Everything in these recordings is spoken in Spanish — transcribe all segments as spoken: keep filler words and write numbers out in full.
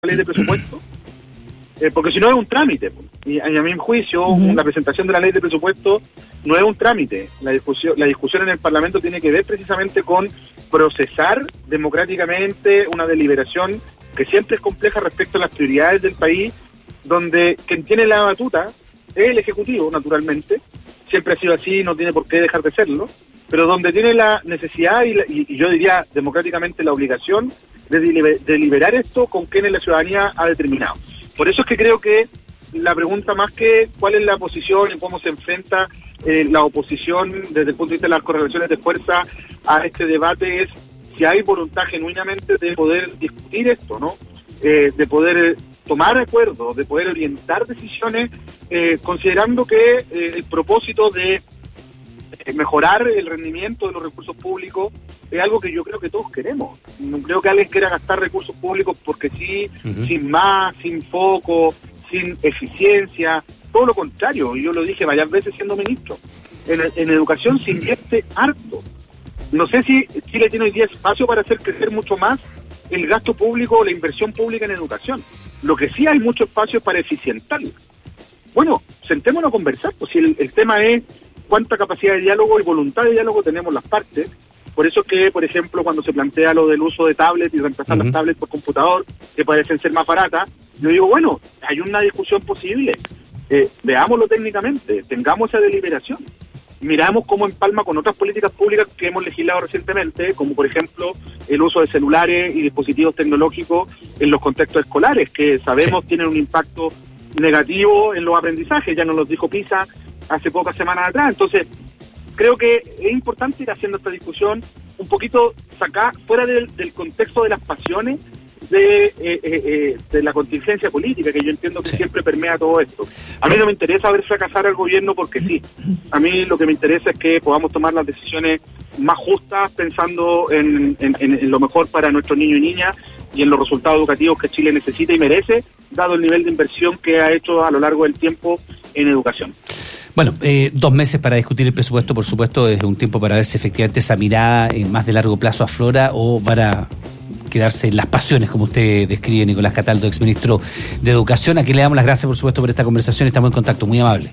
ley de presupuesto, eh, porque si no es un trámite. Y a mi juicio, uh-huh. la presentación de la ley de presupuesto no es un trámite. La discusión, la discusión en el Parlamento tiene que ver precisamente con procesar democráticamente una deliberación que siempre es compleja respecto a las prioridades del país, donde quien tiene la batuta es el Ejecutivo, naturalmente, siempre ha sido así, no tiene por qué dejar de serlo, pero donde tiene la necesidad y, la, y, y yo diría democráticamente la obligación de deliberar esto con quienes la ciudadanía ha determinado. Por eso es que creo que la pregunta, más que cuál es la posición y cómo se enfrenta eh, la oposición desde el punto de vista de las correlaciones de fuerza a este debate, es si hay voluntad genuinamente de poder discutir esto, ¿no? Eh, de poder tomar acuerdos, de poder orientar decisiones, eh, considerando que eh, el propósito de eh, mejorar el rendimiento de los recursos públicos es algo que yo creo que todos queremos. No creo que alguien quiera gastar recursos públicos porque sí, uh-huh. sin más, sin foco, sin eficiencia, todo lo contrario. Y yo lo dije varias veces siendo ministro. En, en educación se invierte harto. No sé si Chile tiene hoy día espacio para hacer crecer mucho más el gasto público o la inversión pública en educación. Lo que sí hay mucho espacio es para eficientarla. Bueno, sentémonos a conversar, pues si el, el tema es cuánta capacidad de diálogo y voluntad de diálogo tenemos las partes. Por eso que, por ejemplo, cuando se plantea lo del uso de tablets y reemplazar uh-huh. las tablets por computador, que parecen ser más baratas, yo digo, bueno, hay una discusión posible, eh, veámoslo técnicamente, tengamos esa deliberación, miramos cómo empalma con otras políticas públicas que hemos legislado recientemente, como por ejemplo el uso de celulares y dispositivos tecnológicos en los contextos escolares, que sabemos sí. tienen un impacto negativo en los aprendizajes, ya nos lo dijo PISA hace pocas semanas atrás. Entonces, creo que es importante ir haciendo esta discusión un poquito sacar fuera del, del contexto de las pasiones de, eh, eh, eh, de la contingencia política, que yo entiendo que sí. siempre permea todo esto. A mí no me interesa ver fracasar al gobierno porque sí. A mí lo que me interesa es que podamos tomar las decisiones más justas pensando en, en, en lo mejor para nuestros niños y niñas y en los resultados educativos que Chile necesita y merece, dado el nivel de inversión que ha hecho a lo largo del tiempo en educación. Bueno, eh, dos meses para discutir el presupuesto, por supuesto, es un tiempo para ver si efectivamente esa mirada en más de largo plazo aflora o para quedarse en las pasiones, como usted describe, Nicolás Cataldo, exministro de Educación. Aquí le damos las gracias, por supuesto, por esta conversación. Estamos en contacto, muy amable.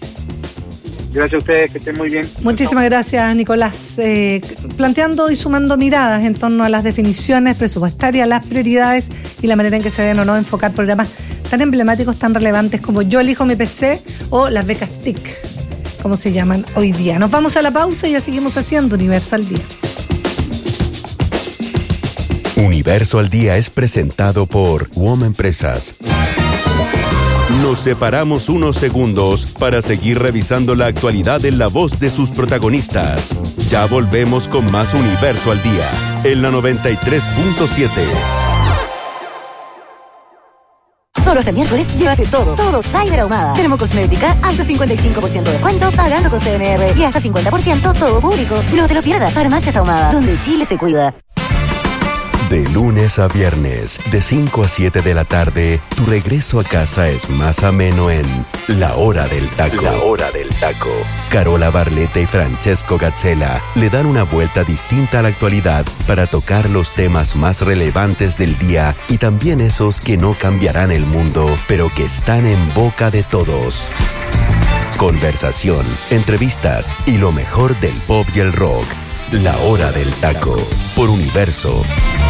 Gracias a ustedes, que estén muy bien. Muchísimas gracias, Nicolás. Eh, planteando y sumando miradas en torno a las definiciones presupuestarias, las prioridades y la manera en que se deben o no enfocar programas tan emblemáticos, tan relevantes como Yo Elijo Mi P C o las becas T I C, como se llaman hoy día. Nos vamos a la pausa y ya seguimos haciendo Universo al Día. Universo al Día es presentado por W O M Empresas. Nos separamos unos segundos para seguir revisando la actualidad en la voz de sus protagonistas. Ya volvemos con más Universo al Día, en la noventa y tres punto siete. Solo este miércoles, llévate todo, todo Cyber Ahumada. Dermocosmética, hasta cincuenta y cinco por ciento de descuento, pagando con C M R. Y hasta cincuenta por ciento todo público. No te lo pierdas, Farmacias Ahumada, donde Chile se cuida. De lunes a viernes, de cinco a siete de la tarde, tu regreso a casa es más ameno en La Hora del Taco. La Hora del Taco. Carola Barletta y Francesco Gazzella le dan una vuelta distinta a la actualidad para tocar los temas más relevantes del día y también esos que no cambiarán el mundo, pero que están en boca de todos. Conversación, entrevistas y lo mejor del pop y el rock. La Hora del Taco, por Universo.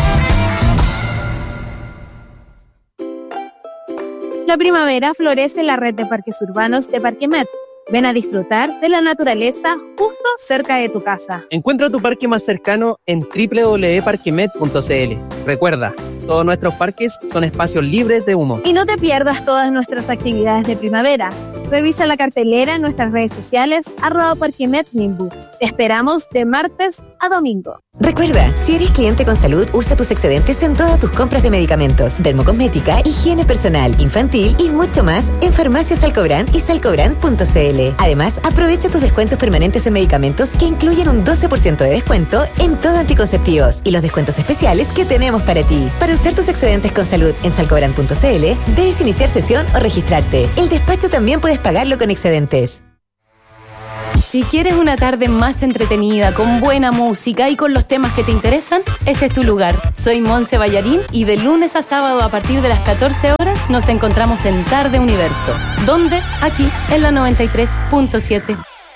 La primavera florece en la red de parques urbanos de Parquemet. Ven a disfrutar de la naturaleza justo cerca de tu casa. Encuentra tu parque más cercano en doble u doble u doble u punto parquemet punto c l. Recuerda, todos nuestros parques son espacios libres de humo. Y no te pierdas todas nuestras actividades de primavera. Revisa la cartelera en nuestras redes sociales, arroba Parquemet Nimbu. Te esperamos de martes a domingo. Recuerda, si eres cliente con salud, usa tus excedentes en todas tus compras de medicamentos, dermocosmética, higiene personal, infantil y mucho más en Farmacias Salcobrán y salcobrán punto c l. Además, aprovecha tus descuentos permanentes en medicamentos que incluyen un doce por ciento de descuento en todo anticonceptivos y los descuentos especiales que tenemos para ti. Para usar tus excedentes con salud en salcobrán punto c l, debes iniciar sesión o registrarte. El despacho también puedes pagarlo con excedentes. Si quieres una tarde más entretenida, con buena música y con los temas que te interesan, este es tu lugar. Soy Monse Ballarín y de lunes a sábado a partir de las catorce horas nos encontramos en Tarde Universo. ¿Dónde? Aquí, en la noventa y tres punto siete.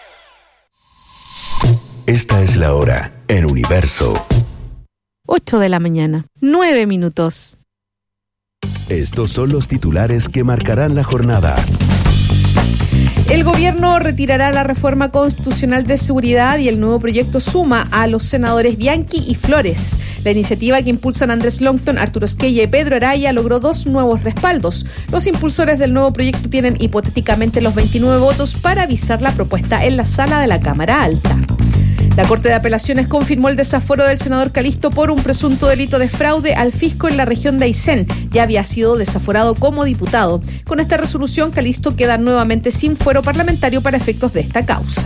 Esta es la hora en Universo. ocho de la mañana, nueve minutos. Estos son los titulares que marcarán la jornada. El gobierno retirará la reforma constitucional de seguridad y el nuevo proyecto suma a los senadores Bianchi y Flores. La iniciativa que impulsan Andrés Longton, Arturo Esquella y Pedro Araya logró dos nuevos respaldos. Los impulsores del nuevo proyecto tienen hipotéticamente los veintinueve votos para avisar la propuesta en la sala de la Cámara Alta. La Corte de Apelaciones confirmó el desaforo del senador Calisto por un presunto delito de fraude al fisco en la región de Aysén. Ya había sido desaforado como diputado. Con esta resolución, Calisto queda nuevamente sin fuero parlamentario para efectos de esta causa.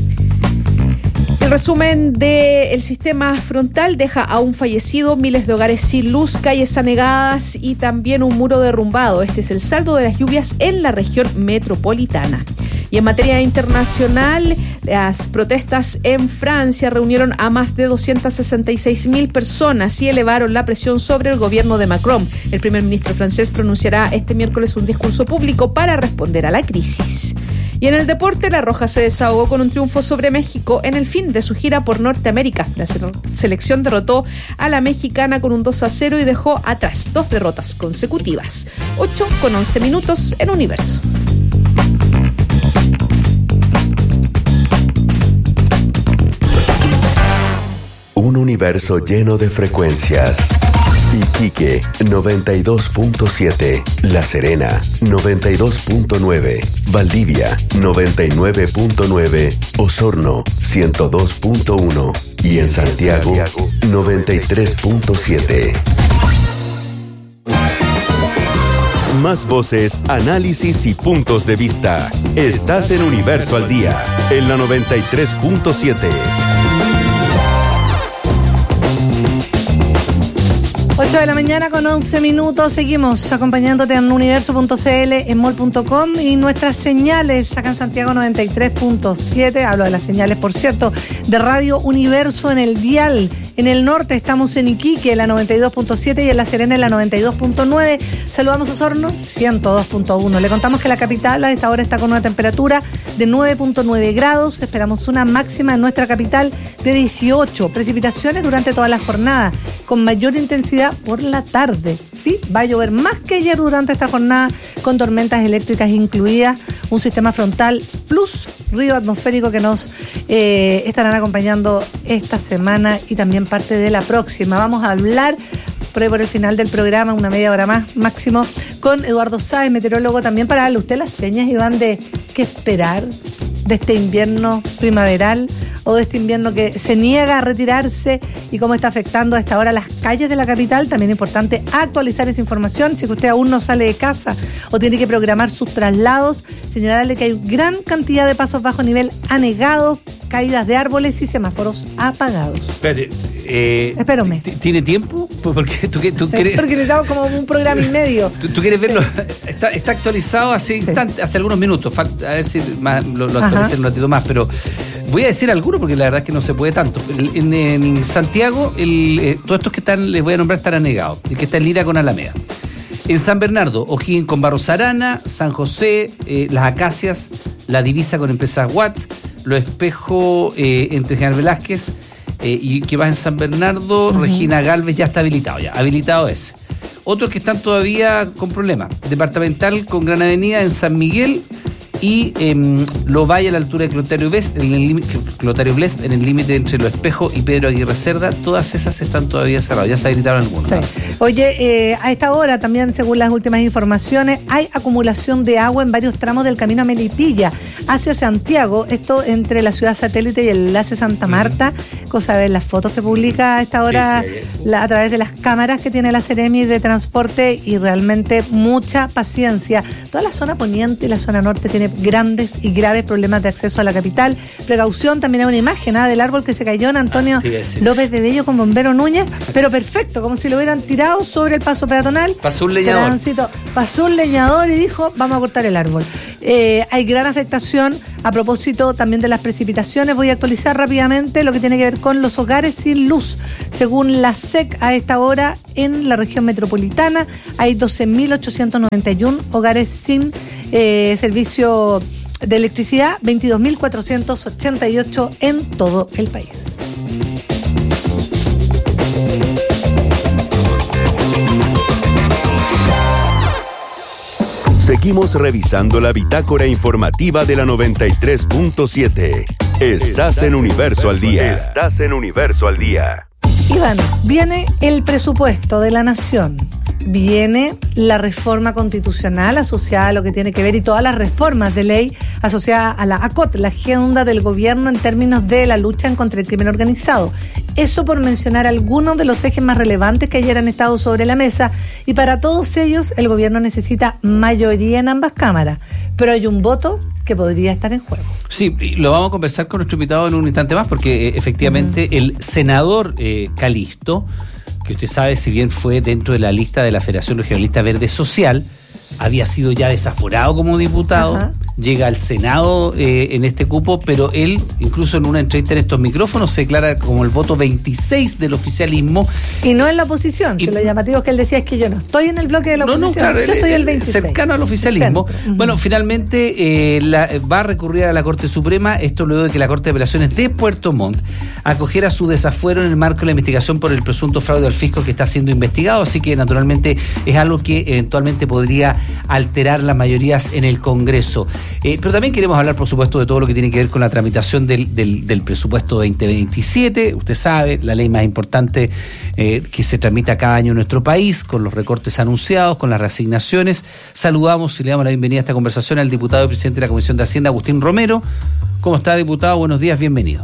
El resumen del sistema frontal deja a un fallecido, miles de hogares sin luz, calles anegadas y también un muro derrumbado. Este es el saldo de las lluvias en la región metropolitana. Y en materia internacional, las protestas en Francia reunieron a más de doscientas sesenta y seis mil personas y elevaron la presión sobre el gobierno de Macron. El primer ministro francés pronunciará este miércoles un discurso público para responder a la crisis. Y en el deporte, La Roja se desahogó con un triunfo sobre México en el fin de su gira por Norteamérica. La selección derrotó a la mexicana con un dos a cero y dejó atrás dos derrotas consecutivas. ocho con once minutos en Universo. Un universo lleno de frecuencias. Iquique, noventa y dos punto siete. La Serena, noventa y dos punto nueve. Valdivia, noventa y nueve punto nueve. Osorno, ciento dos punto uno. Y en Santiago, noventa y tres punto siete. Más voces, análisis y puntos de vista. Estás en Universo al Día, en la noventa y tres punto siete. ocho de la mañana con once minutos. Seguimos acompañándote en universo punto c l, en mall punto com y nuestras señales acá en Santiago noventa y tres punto siete. Hablo de las señales, por cierto, de Radio Universo en el dial. En el norte estamos en Iquique, la noventa y dos punto siete, y en La Serena, en la noventa y dos punto nueve. Saludamos a Osorno, ciento dos punto uno. Le contamos que la capital a esta hora está con una temperatura de nueve punto nueve grados. Esperamos una máxima en nuestra capital de dieciocho. Precipitaciones durante toda la jornada, con mayor intensidad por la tarde. Sí, va a llover más que ayer durante esta jornada, con tormentas eléctricas incluidas, un sistema frontal plus río atmosférico que nos eh, estarán acompañando esta semana y también parte de la próxima. Vamos a hablar por ahí por el final del programa, una media hora más máximo, con Eduardo Sáez, meteorólogo, también para darle a usted las señas, Iván, de qué esperar de este invierno primaveral o de este invierno que se niega a retirarse y cómo está afectando a esta hora las calles de la capital. También es importante actualizar esa información. Si usted aún no sale de casa o tiene que programar sus traslados, señalarle que hay gran cantidad de pasos bajo nivel anegados, caídas de árboles y semáforos apagados. Espérate, eh, Espérame. ¿Tiene tiempo? Porque tú, tú sí, quieres... Porque necesitamos como un programa y medio. ¿Tú, tú quieres verlo? Está, está actualizado hace, sí. instante, hace algunos minutos. A ver si más, lo, lo actualicé un ratito más, pero voy a decir algunos porque la verdad es que no se puede tanto. En, en Santiago, el, eh, todos estos que están, les voy a nombrar, están anegados. El que está en Lira con Alameda. En San Bernardo, O'Higgins con Barros Arana, San José, eh, Las Acacias, La Divisa con Empresas Watts, Los Espejos eh, entre General Velázquez eh, y que va en San Bernardo, uh-huh. Regina Galvez ya está habilitado, ya, habilitado ese. Otros que están todavía con problemas. Departamental con Gran Avenida en San Miguel y eh, Lovalle a la altura de Clotario Blest, en el límite, Clotario Blest, en el límite entre Los Espejos y Pedro Aguirre Cerda. Todas esas están todavía cerradas, ya se habilitaron algunos. Sí. ¿No? Oye, eh, a esta hora también, según las últimas informaciones, hay acumulación de agua en varios tramos del camino a Melipilla hacia Santiago, esto entre la ciudad satélite y el enlace Santa Marta, mm. cosa de ver las fotos que publica a esta hora sí, sí, la, a través de las cámaras que tiene la Seremi de transporte, y realmente mucha paciencia. Toda la zona poniente y la zona norte tiene grandes y graves problemas de acceso a la capital. Precaución, también hay una imagen ¿eh? del árbol que se cayó en Antonio ah, sí, López de Bello con Bombero Núñez, pero perfecto, como si lo hubieran tirado sobre el paso peatonal. Pasó un leñador. Tránsito, pasó un leñador y dijo, vamos a cortar el árbol. Eh, hay gran afectación a propósito también de las precipitaciones. Voy a actualizar rápidamente lo que tiene que ver con los hogares sin luz. Según la S E C, a esta hora en la región metropolitana hay doce mil ochocientos noventa y uno hogares sin eh, servicio de electricidad, veintidós mil cuatrocientos ochenta y ocho en todo el país. Seguimos revisando la bitácora informativa de la noventa y tres punto siete. Estás en Universo al Día. Estás en Universo al Día. Iván, viene el presupuesto de la Nación. Viene la reforma constitucional asociada a lo que tiene que ver y todas las reformas de ley asociadas a la A C O T, la agenda del gobierno en términos de la lucha contra el crimen organizado. Eso por mencionar algunos de los ejes más relevantes que ayer han estado sobre la mesa, y para todos ellos el gobierno necesita mayoría en ambas cámaras, pero hay un voto que podría estar en juego. Sí, lo vamos a conversar con nuestro invitado en un instante más, porque eh, efectivamente uh-huh. el senador eh, Calisto, que usted sabe, si bien fue dentro de la lista de la Federación Regionalista Verde Social, había sido ya desaforado como diputado, Ajá. llega al Senado eh, en este cupo, pero él, incluso en una entrevista en estos micrófonos, se declara como el voto veintiséis del oficialismo. Y no en la oposición, y, que lo llamativo es que él decía es que yo no estoy en el bloque de la no, oposición, no, claro, yo él, soy el él, veintiséis. Cercano al oficialismo. Uh-huh. Bueno, finalmente eh, la, va a recurrir a la Corte Suprema, esto luego de que la Corte de Apelaciones de Puerto Montt acogiera su desafuero en el marco de la investigación por el presunto fraude al fisco que está siendo investigado, así que naturalmente es algo que eventualmente podría alterar las mayorías en el Congreso. Eh, pero también queremos hablar, por supuesto, de todo lo que tiene que ver con la tramitación del, del, del presupuesto veinte veintisiete. Usted sabe, la ley más importante eh, que se tramita cada año en nuestro país, con los recortes anunciados, con las reasignaciones. Saludamos y le damos la bienvenida a esta conversación al diputado y presidente de la Comisión de Hacienda, Agustín Romero. ¿Cómo está, diputado? Buenos días, bienvenido.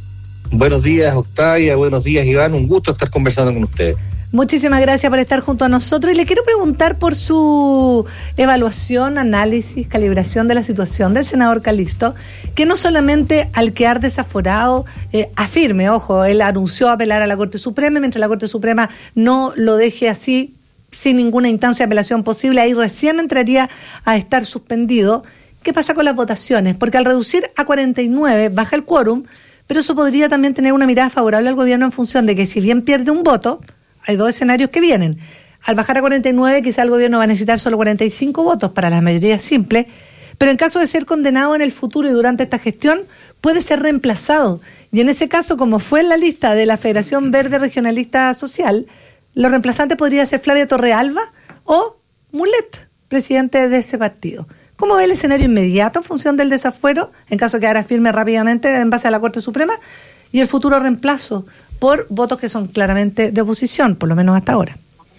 Buenos días, Octavia. Buenos días, Iván. Un gusto estar conversando con ustedes. Muchísimas gracias por estar junto a nosotros y le quiero preguntar por su evaluación, análisis, calibración de la situación del senador Calisto, que no solamente al quedar desaforado eh, afirme, ojo, él anunció apelar a la Corte Suprema, mientras la Corte Suprema no lo deje así, sin ninguna instancia de apelación posible, ahí recién entraría a estar suspendido. ¿Qué pasa con las votaciones? Porque al reducir a cuarenta y nueve baja el quórum, pero eso podría también tener una mirada favorable al gobierno en función de que si bien pierde un voto, hay dos escenarios que vienen. Al bajar a cuarenta y nueve, quizá el gobierno va a necesitar solo cuarenta y cinco votos para la mayoría simple, pero en caso de ser condenado en el futuro y durante esta gestión, puede ser reemplazado. Y en ese caso, como fue en la lista de la Federación Verde Regionalista Social, lo reemplazante podría ser Flavia Torrealba o Mulet, presidente de ese partido. ¿Cómo ve el escenario inmediato en función del desafuero, en caso de quedara firme rápidamente en base a la Corte Suprema, y el futuro reemplazo por votos que son claramente de oposición, por lo menos hasta ahora?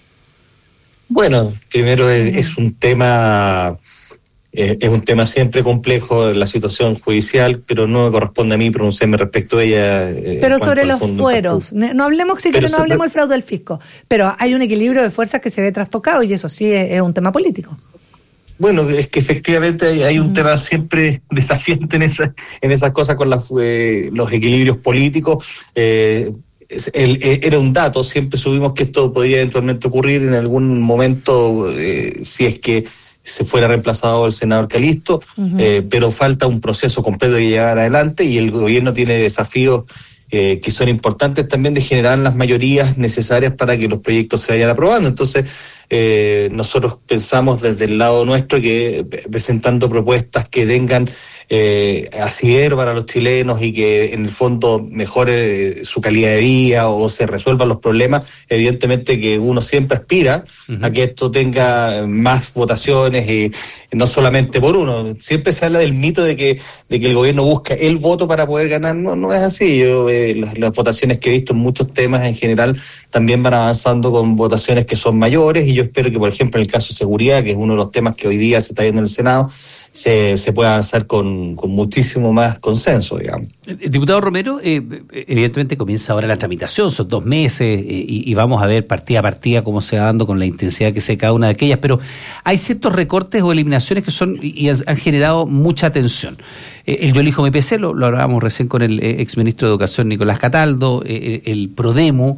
Bueno, primero es, es un tema eh, es un tema siempre complejo, la situación judicial, pero no me corresponde a mí pronunciarme respecto a ella. Eh, pero sobre los fueros, no hablemos si que no hablemos del fraude del fisco, pero hay un equilibrio de fuerzas que se ve trastocado y eso sí es, es un tema político. Bueno, es que efectivamente hay, hay un uh-huh. tema siempre desafiante en, esa, en esas cosas con las, eh, los equilibrios políticos. Eh, El, el, era un dato, siempre supimos que esto podía eventualmente ocurrir en algún momento, eh, si es que se fuera reemplazado el senador Calisto, uh-huh. eh, pero falta un proceso completo de llegar adelante y el gobierno tiene desafíos eh, que son importantes también de generar las mayorías necesarias para que los proyectos se vayan aprobando. Entonces, eh, nosotros pensamos desde el lado nuestro que presentando propuestas que tengan Eh, asidero para los chilenos y que en el fondo mejore su calidad de vida o se resuelvan los problemas, evidentemente que uno siempre aspira uh-huh. a que esto tenga más votaciones y no solamente por uno. Siempre se habla del mito de que de que el gobierno busca el voto para poder ganar. No, no es así. Yo eh, las, las votaciones que he visto en muchos temas en general también van avanzando con votaciones que son mayores y yo espero que, por ejemplo, en el caso de seguridad, que es uno de los temas que hoy día se está viendo en el Senado, se, se pueda avanzar con, con muchísimo más consenso, digamos. Diputado Romero, eh, evidentemente comienza ahora la tramitación, son dos meses eh, y, y vamos a ver partida a partida cómo se va dando con la intensidad que sea cada una de aquellas, pero hay ciertos recortes o eliminaciones que son y, y han generado mucha tensión. Eh, el Yo elijo mi P C, lo, lo hablábamos recién con el eh, exministro de Educación Nicolás Cataldo, eh, el Prodemo,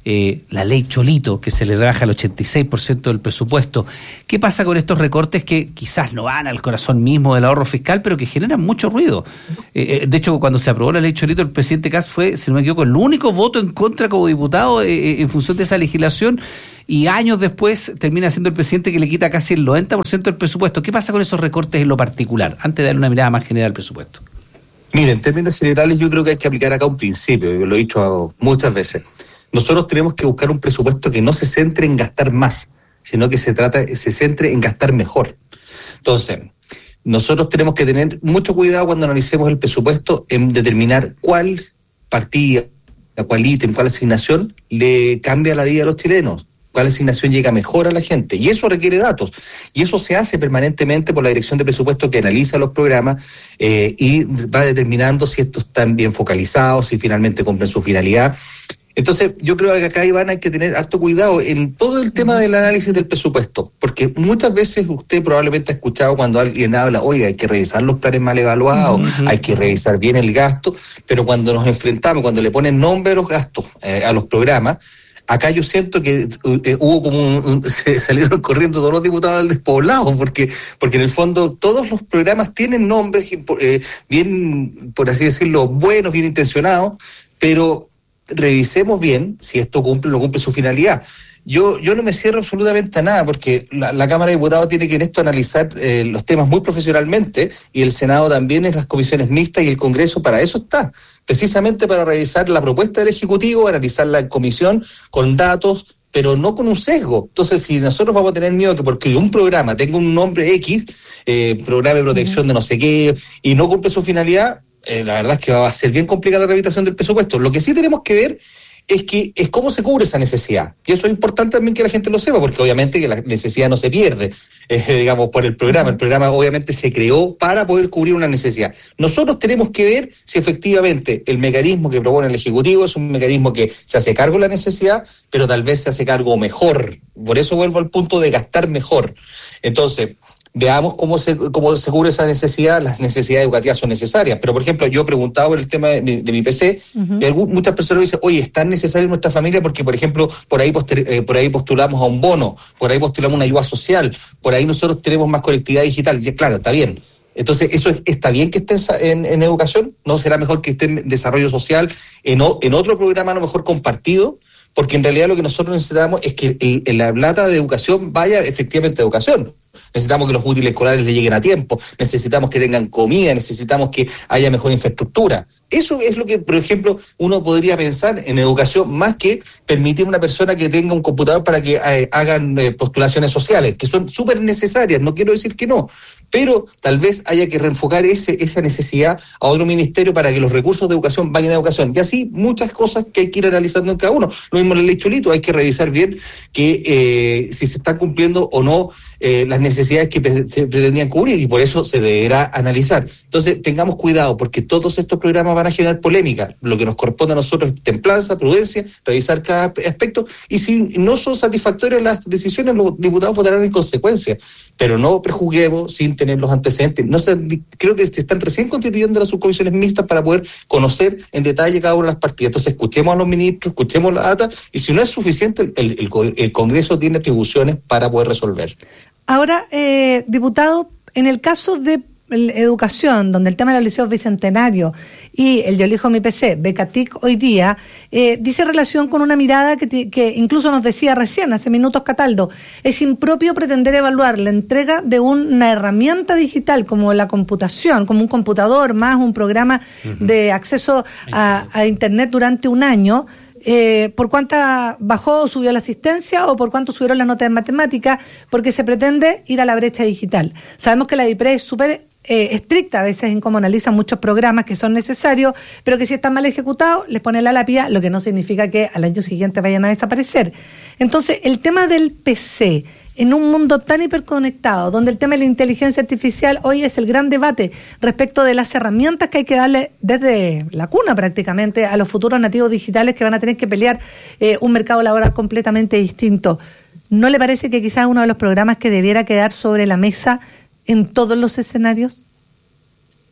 eh, la ley Cholito, que se le rebaja el ochenta y seis por ciento del presupuesto. ¿Qué pasa con estos recortes que quizás no van al corazón mismo del ahorro fiscal, pero que generan mucho ruido? Eh, de hecho, cuando se aprobó la ley Cholito, el presidente Kast fue, si no me equivoco, el único voto en contra como diputado eh, en función de esa legislación, y años después termina siendo el presidente que le quita casi el noventa por ciento del presupuesto. ¿Qué pasa con esos recortes en lo particular? Antes de darle una mirada más general al presupuesto. Mire, en términos generales yo creo que hay que aplicar acá un principio, yo lo he dicho muchas veces. Nosotros tenemos que buscar un presupuesto que no se centre en gastar más, sino que se trata, se centre en gastar mejor. Entonces, nosotros tenemos que tener mucho cuidado cuando analicemos el presupuesto en determinar cuál partida, cuál ítem, cuál asignación le cambia la vida a los chilenos, cuál asignación llega mejor a la gente, y eso requiere datos, y eso se hace permanentemente por la Dirección de Presupuesto, que analiza los programas eh, y va determinando si estos están bien focalizados, si finalmente cumplen su finalidad. Entonces, yo creo que acá, Iván, hay que tener harto cuidado en todo el tema del análisis del presupuesto, porque muchas veces usted probablemente ha escuchado cuando alguien habla, oiga, hay que revisar los planes mal evaluados, uh-huh. hay que revisar bien el gasto, pero cuando nos enfrentamos, cuando le ponen nombre a los gastos, eh, a los programas, acá yo siento que eh, hubo como un, un, se salieron corriendo todos los diputados del despoblado, porque porque en el fondo todos los programas tienen nombres eh, bien, por así decirlo, buenos, bien intencionados, pero revisemos bien si esto cumple o no cumple su finalidad. Yo yo no me cierro absolutamente a nada, porque la, la Cámara de Diputados tiene que en esto analizar eh, los temas muy profesionalmente, y el Senado también, en las comisiones mixtas, y el Congreso para eso está, precisamente para revisar la propuesta del Ejecutivo, analizarla en comisión con datos, pero no con un sesgo. Entonces, si nosotros vamos a tener miedo que porque un programa tenga un nombre X, eh, programa de protección de no sé qué, y no cumple su finalidad, eh, la verdad es que va a ser bien complicada la revitación del presupuesto. Lo que sí tenemos que ver es que es cómo se cubre esa necesidad. Y eso es importante también que la gente lo sepa, porque obviamente que la necesidad no se pierde, eh, digamos, por el programa. El programa obviamente se creó para poder cubrir una necesidad. Nosotros tenemos que ver si efectivamente el mecanismo que propone el Ejecutivo es un mecanismo que se hace cargo de la necesidad, pero tal vez se hace cargo mejor. Por eso vuelvo al punto de gastar mejor. Entonces, veamos cómo se cómo se cubre esa necesidad. Las necesidades educativas son necesarias, pero por ejemplo, yo he preguntado por el tema de, de, de mi P C, uh-huh. y algún, muchas personas dicen, oye, ¿es tan necesario en nuestra familia? Porque, por ejemplo, por ahí poster, eh, por ahí postulamos a un bono, por ahí postulamos una ayuda social, por ahí nosotros tenemos más conectividad digital. Y claro, está bien. Entonces, ¿eso es, está bien que esté en, en educación? ¿No será mejor que esté en desarrollo social, en, o, en otro programa a lo mejor compartido? Porque en realidad lo que nosotros necesitamos es que el, el, la plata de educación vaya efectivamente a educación. Necesitamos que los útiles escolares le lleguen a tiempo, necesitamos que tengan comida, necesitamos que haya mejor infraestructura. Eso es lo que, por ejemplo, uno podría pensar en educación, más que permitir a una persona que tenga un computador para que eh, hagan eh, postulaciones sociales, que son súper necesarias, no quiero decir que no, pero tal vez haya que reenfocar ese, esa necesidad a otro ministerio para que los recursos de educación vayan a educación. Y así muchas cosas que hay que ir analizando en cada uno. Lo mismo en la ley Cholito, hay que revisar bien que eh, si se están cumpliendo o no Eh, las necesidades que pre- se pretendían cubrir, y por eso se deberá analizar. Entonces, tengamos cuidado, porque todos estos programas van a generar polémica. Lo que nos corresponde a nosotros es templanza, prudencia, revisar cada aspecto, y si no son satisfactorias las decisiones, los diputados votarán en consecuencia, pero no prejuzguemos sin tener los antecedentes. No se, creo que se están recién constituyendo las subcomisiones mixtas para poder conocer en detalle cada una de las partidas. Entonces, escuchemos a los ministros, escuchemos la data, y si no es suficiente, el, el, el Congreso tiene atribuciones para poder resolver. Ahora, eh, diputado, en el caso de educación, donde el tema de los liceos bicentenarios y el Yo elijo mi P C, Becatic hoy día, eh, dice relación con una mirada que, t- que incluso nos decía recién, hace minutos Cataldo, es impropio pretender evaluar la entrega de una herramienta digital como la computación, como un computador más un programa uh-huh. de acceso a, a Internet durante un año, Eh, por cuánta bajó o subió la asistencia o por cuánto subieron las notas de matemáticas, porque se pretende ir a la brecha digital. Sabemos que la DIPRE es súper eh, estricta a veces en cómo analizan muchos programas que son necesarios, pero que si están mal ejecutados les pone la lápida, lo que no significa que al año siguiente vayan a desaparecer. Entonces, el tema del P C, en un mundo tan hiperconectado, donde el tema de la inteligencia artificial hoy es el gran debate respecto de las herramientas que hay que darle desde la cuna prácticamente a los futuros nativos digitales que van a tener que pelear eh, un mercado laboral completamente distinto. ¿No le parece que quizás uno de los programas que debiera quedar sobre la mesa en todos los escenarios?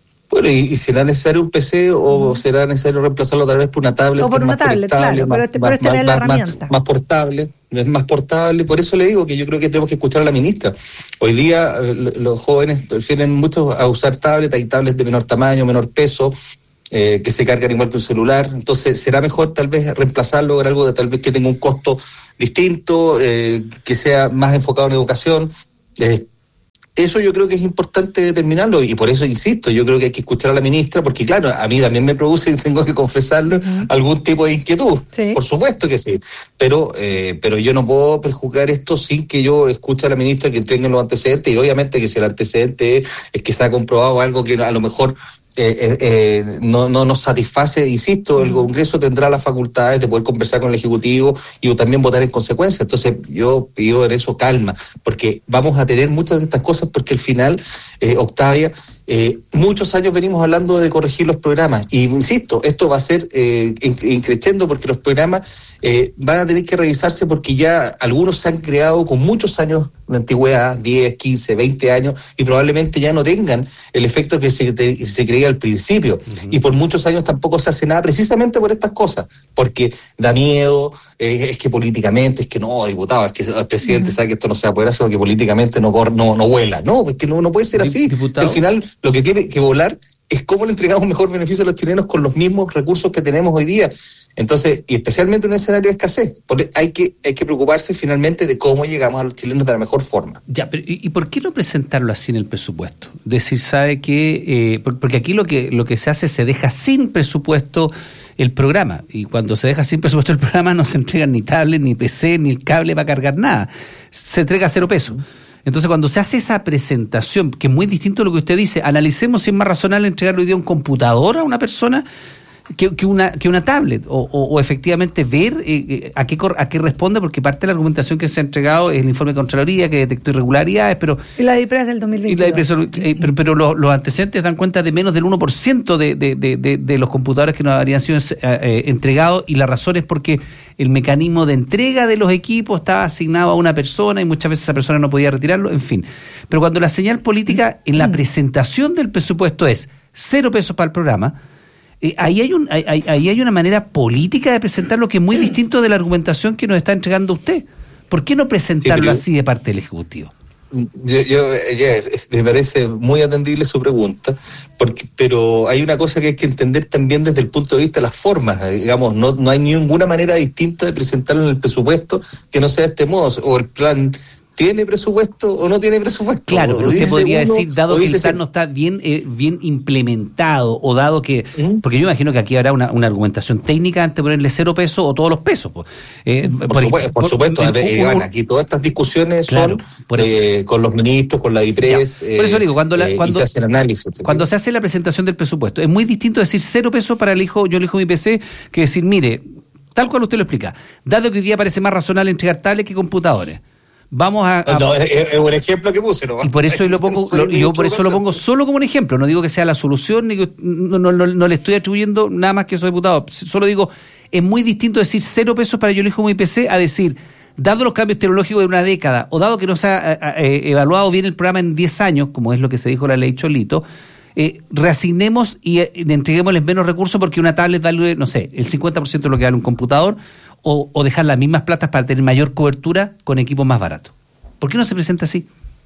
Bueno, y, y será necesario un P C o uh-huh. será necesario reemplazarlo tal vez por una tablet. O por una tablet, claro, más, pero, este, más, pero tener más, la más, herramienta. Más, más portable, es más portable. Por eso le digo que yo creo que tenemos que escuchar a la ministra. Hoy día eh, los jóvenes prefieren mucho a usar tablets, hay tablets de menor tamaño, menor peso, eh, que se cargan igual que un celular. Entonces será mejor tal vez reemplazarlo por algo de tal vez que tenga un costo distinto, eh, que sea más enfocado en educación. Eh, Eso yo creo que es importante determinarlo y por eso insisto, yo creo que hay que escuchar a la ministra porque claro, a mí también me produce, y tengo que confesarlo, uh-huh. algún tipo de inquietud, ¿sí? Por supuesto que sí, pero eh, pero yo no puedo prejuzgar esto sin que yo escuche a la ministra que tenga los antecedentes y obviamente que si el antecedente es, es que se ha comprobado algo que a lo mejor Eh, eh, eh, no, no nos satisface, insisto, el Congreso tendrá las facultades de poder conversar con el Ejecutivo y también votar en consecuencia. Entonces yo pido en eso calma, porque vamos a tener muchas de estas cosas porque al final, eh, Octavia, eh, muchos años venimos hablando de corregir los programas y insisto, esto va a ser eh, increciendo porque los programas eh, van a tener que revisarse porque ya algunos se han creado con muchos años de antigüedad, diez, quince, veinte años, y probablemente ya no tengan el efecto que se, te, se creía al principio. Uh-huh. Y por muchos años tampoco se hace nada precisamente por estas cosas, porque da miedo, eh, es que políticamente, es que no, diputado, es que el presidente uh-huh. sabe que esto no se va a poder hacer porque políticamente no, no, no vuela. No, es que no, no puede ser así. Si al final lo que tiene que volar es cómo le entregamos mejor beneficio a los chilenos con los mismos recursos que tenemos hoy día. Entonces, y especialmente en un escenario de escasez, porque hay que hay que preocuparse finalmente de cómo llegamos a los chilenos de la mejor forma. Ya, pero ¿y por qué no presentarlo así en el presupuesto? Decir, ¿sabe qué? Eh, porque aquí lo que lo que se hace, se deja sin presupuesto el programa, y cuando se deja sin presupuesto el programa no se entregan ni tablet, ni P C, ni el cable para cargar nada. Se entrega a cero pesos. Entonces, cuando se hace esa presentación, que es muy distinto a lo que usted dice, analicemos si es más razonable entregarle hoy día un computador a una persona que, que una que una tablet, o, o, o efectivamente ver eh, a qué a qué responde, porque parte de la argumentación que se ha entregado es el informe de Contraloría que detectó irregularidades, pero... Y la DIPRES del dos mil veintidós. Y la DIPRES, eh, pero pero los, los antecedentes dan cuenta de menos del uno por ciento de, de, de, de, de los computadores que nos habrían sido eh, entregados, y la razón es porque el mecanismo de entrega de los equipos estaba asignado a una persona y muchas veces esa persona no podía retirarlo, en fin. Pero cuando la señal política en la presentación del presupuesto es cero pesos para el programa, eh, ahí hay un ahí, ahí hay una manera política de presentarlo que es muy distinto de la argumentación que nos está entregando usted. ¿Por qué no presentarlo sí, así de parte del Ejecutivo? Yo, yo ya, me parece muy atendible su pregunta, porque pero hay una cosa que hay que entender también desde el punto de vista de las formas, digamos, no no hay ninguna manera distinta de presentarlo en el presupuesto que no sea de este modo, o el plan ¿tiene presupuesto o no tiene presupuesto? Claro, pero usted podría uno, decir, dado que quizás ser... no está bien eh, bien implementado, o dado que... ¿Mm? Porque yo imagino que aquí habrá una, una argumentación técnica antes de ponerle cero pesos o todos los pesos. Pues. Eh, por, por, supuesto, por, por supuesto, por, eh, Iván, aquí todas estas discusiones claro, son eh, con los ministros, con la DIPRES, ya, por eso digo, cuando, la, eh, cuando, se hace el análisis. Cuando se hace la presentación del presupuesto, es muy distinto decir cero pesos para el hijo, yo elijo mi P C, que decir, mire, tal cual usted lo explica, dado que hoy día parece más razonable entregar tablets que computadores. Vamos a, a no, es, es un ejemplo que puse, ¿no? Y por eso lo pongo, lo, yo por eso lo pongo solo como un ejemplo. No digo que sea la solución, ni que, no, no, no, no le estoy atribuyendo nada más que eso, diputado. Solo digo, es muy distinto decir cero pesos para yo elijo mi P C a decir, dado los cambios tecnológicos de una década, o dado que no se ha eh, evaluado bien el programa en diez años, como es lo que se dijo la ley Cholito, eh, reasignemos y eh, entreguémosles menos recursos porque una tablet vale, no sé, el cincuenta por ciento de lo que vale un computador, o, o dejar las mismas platas para tener mayor cobertura con equipos más baratos. ¿Por qué no se presenta así?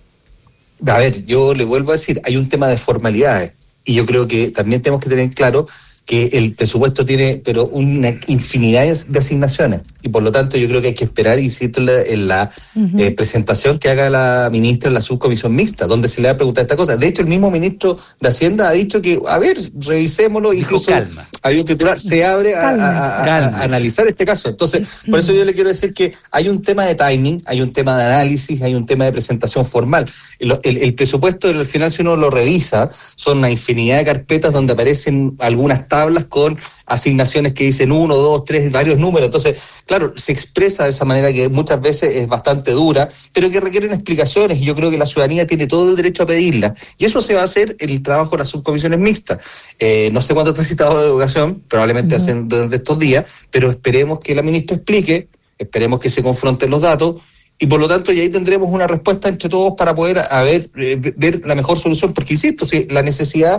A ver, yo le vuelvo a decir, hay un tema de formalidades, y yo creo que también tenemos que tener claro que el presupuesto tiene pero una infinidad de asignaciones, y por lo tanto yo creo que hay que esperar, insisto, en la, en la uh-huh. eh, presentación que haga la ministra en la subcomisión mixta, donde se le va a preguntar esta cosa. De hecho, el mismo ministro de Hacienda ha dicho que, a ver, revisémoslo, dijo, incluso calma. Hay un titular, se abre a, a, a, a analizar este caso. Entonces, uh-huh. por eso yo le quiero decir que hay un tema de timing, hay un tema de análisis, hay un tema de presentación formal. El, el, el presupuesto, al final, si uno lo revisa, son una infinidad de carpetas donde aparecen algunas tablas con asignaciones que dicen uno, dos, tres, varios números. Entonces, claro, se expresa de esa manera que muchas veces es bastante dura, pero que requieren explicaciones, y yo creo que la ciudadanía tiene todo el derecho a pedirlas. Y eso se va a hacer en el trabajo de las subcomisiones mixtas. Eh, no sé cuándo está citado de educación, probablemente uh-huh. hacen durante estos días, pero esperemos que la ministra explique, esperemos que se confronten los datos, y por lo tanto ya ahí tendremos una respuesta entre todos para poder a ver, eh, ver la mejor solución, porque insisto, si la necesidad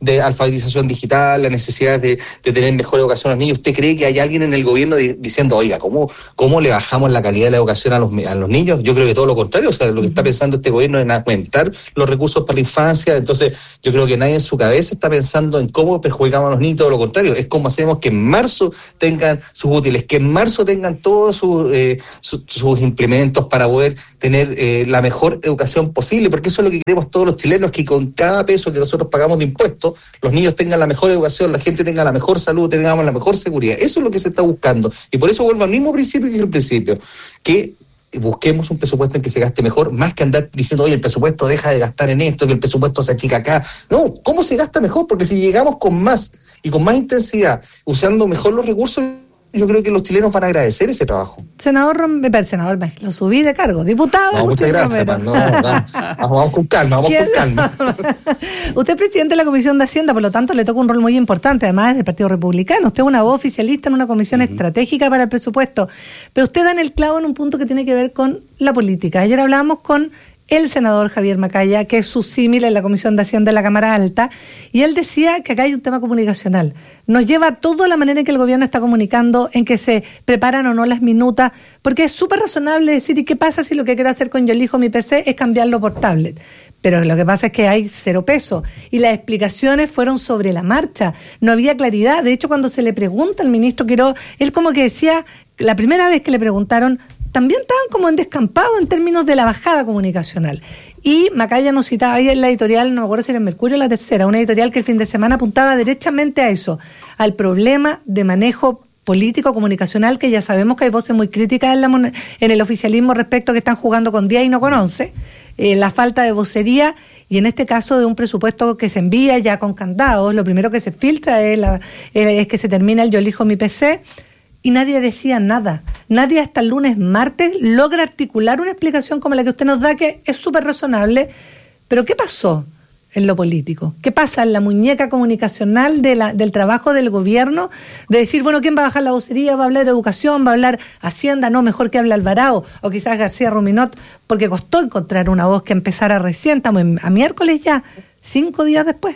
de alfabetización digital, la necesidad de, de tener mejor educación a los niños. ¿Usted cree que hay alguien en el gobierno di, diciendo, oiga, ¿cómo, cómo le bajamos la calidad de la educación a los, a los niños? Yo creo que todo lo contrario. O sea, lo que está pensando este gobierno es en aumentar los recursos para la infancia. Entonces, yo creo que nadie en su cabeza está pensando en cómo perjudicamos a los niños. Todo lo contrario. Es como hacemos que en marzo tengan sus útiles, que en marzo tengan todos sus, eh, su, sus implementos para poder tener eh, la mejor educación posible, porque eso es lo que queremos todos los chilenos, que con cada peso que nosotros pagamos de impuestos, los niños tengan la mejor educación, la gente tenga la mejor salud, tengamos la mejor seguridad. Eso es lo que se está buscando. Y por eso vuelvo al mismo principio que el principio, que busquemos un presupuesto en que se gaste mejor, más que andar diciendo, oye, el presupuesto deja de gastar en esto, que el presupuesto se achica acá. No, ¿cómo se gasta mejor? Porque si llegamos con más y con más intensidad, usando mejor los recursos, yo creo que los chilenos van a agradecer ese trabajo. Senador Romero, senador, lo subí de cargo. Diputado. No, muchas gracias, man, no, vamos, vamos con calma, vamos con calma. Usted es presidente de la Comisión de Hacienda, por lo tanto le toca un rol muy importante, además es del Partido Republicano. Usted es una voz oficialista en una comisión uh-huh. estratégica para el presupuesto. Pero usted da en el clavo en un punto que tiene que ver con la política. Ayer hablábamos con el senador Javier Macaya, que es su símil en la Comisión de Hacienda de la Cámara Alta, y él decía que acá hay un tema comunicacional. Nos lleva todo la manera en que el gobierno está comunicando, en que se preparan o no las minutas, porque es súper razonable decir, ¿y qué pasa si lo que quiero hacer con Yo Elijo Mi P C es cambiarlo por tablet? Pero lo que pasa es que hay cero peso, y las explicaciones fueron sobre la marcha, no había claridad. De hecho, cuando se le pregunta al ministro Quirós, él como que decía, la primera vez que le preguntaron, también estaban como en descampado en términos de la bajada comunicacional. Y Macaya nos citaba ahí en la editorial, no me acuerdo si era en Mercurio o La Tercera, una editorial que el fin de semana apuntaba derechamente a eso, al problema de manejo político comunicacional, que ya sabemos que hay voces muy críticas en, la, en el oficialismo respecto a que están jugando con diez y no con once, eh, la falta de vocería, y en este caso de un presupuesto que se envía ya con candados, lo primero que se filtra es, la, es que se termina el Yo Elijo Mi P C, y nadie decía nada. Nadie hasta el lunes, martes, logra articular una explicación como la que usted nos da, que es súper razonable. Pero ¿qué pasó en lo político? ¿Qué pasa en la muñeca comunicacional de la, del trabajo del gobierno? De decir, bueno, ¿quién va a bajar la vocería? ¿Va a hablar educación? ¿Va a hablar Hacienda? No, mejor que hable Alvarado o quizás García Ruminot, porque costó encontrar una voz que empezara recién. Estamos a miércoles ya, cinco días después.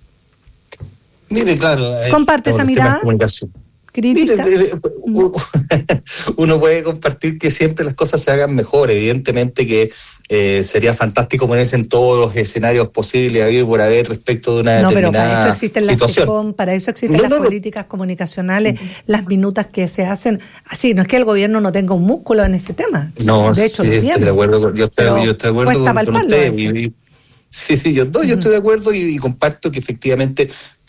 Mire, claro. ¿Comparte esa mirada? Mire, uno puede compartir que siempre las cosas se hagan mejor. Evidentemente que eh, sería fantástico ponerse en todos los escenarios posibles a ir por haber respecto de una no, determinada pero para eso existen situación. Las SECOM, para eso existen no, las no, políticas no. comunicacionales, uh-huh. las minutas que se hacen. Así, no es que el gobierno no tenga un músculo en ese tema. No, de hecho, sí, lo estoy tiene. de acuerdo. Yo estoy, yo estoy de acuerdo con, con usted. Y, y, sí, sí, yo, no, yo uh-huh. estoy de acuerdo y, y comparto que efectivamente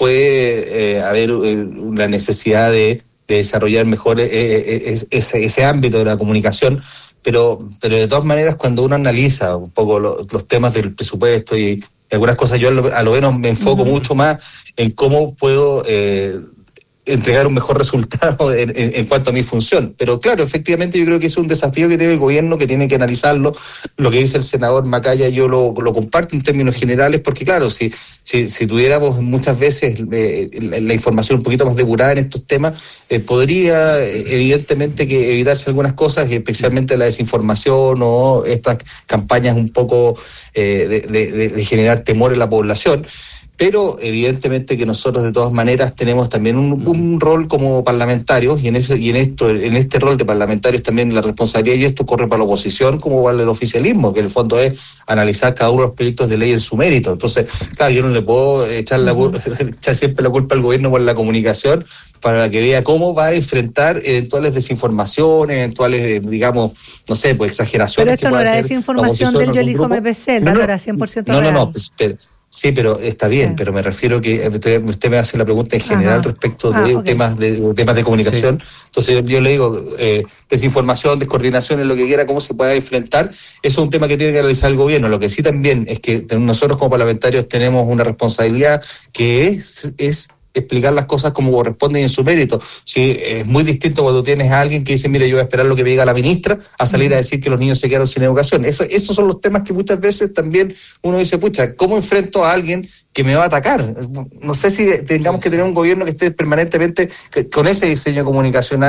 puede eh, haber eh, una necesidad de de desarrollar mejor eh, eh, ese, ese ámbito de la comunicación, pero pero de todas maneras cuando uno analiza un poco lo, los temas del presupuesto y algunas cosas, yo a lo, a lo menos me enfoco uh-huh. mucho más en cómo puedo eh, entregar un mejor resultado en, en, en cuanto a mi función. Pero claro, efectivamente yo creo que es un desafío que tiene el gobierno, que tiene que analizarlo. Lo que dice el senador Macaya yo lo, lo comparto en términos generales, porque claro, si si, si tuviéramos muchas veces eh, la, la información un poquito más depurada en estos temas, eh, podría eh, evidentemente que evitarse algunas cosas, especialmente la desinformación o estas campañas un poco eh, de, de, de generar temor en la población. Pero evidentemente que nosotros de todas maneras tenemos también un, un rol como parlamentarios, y en eso y en esto en este rol de parlamentarios también la responsabilidad, y esto corre para la oposición como para el oficialismo, que en el fondo es analizar cada uno de los proyectos de ley en su mérito. Entonces, claro, yo no le puedo echar la echar siempre la culpa al gobierno por la comunicación, para que vea cómo va a enfrentar eventuales desinformaciones, eventuales, digamos, no sé, pues exageraciones. Pero esto no era desinformación del Yo Elijo M P C, el dato era cien por ciento real. No, no, no, pues, espera. Sí, pero está bien, sí. pero me refiero que usted, usted me hace la pregunta en general Ajá. respecto de, ah, okay. temas de temas de comunicación. Sí. Entonces yo, yo le digo, eh, desinformación, descoordinación, en lo que quiera, cómo se pueda enfrentar. Eso es un tema que tiene que realizar el gobierno. Lo que sí también es que nosotros como parlamentarios tenemos una responsabilidad que es... es explicar las cosas como corresponden en su mérito. Sí, es muy distinto cuando tienes a alguien que dice, mire, yo voy a esperar lo que me diga la ministra, a salir a decir que los niños se quedaron sin educación. Eso, esos son los temas que muchas veces también uno dice, pucha, ¿cómo enfrento a alguien que me va a atacar? No sé si tengamos que tener un gobierno que esté permanentemente con ese diseño comunicacional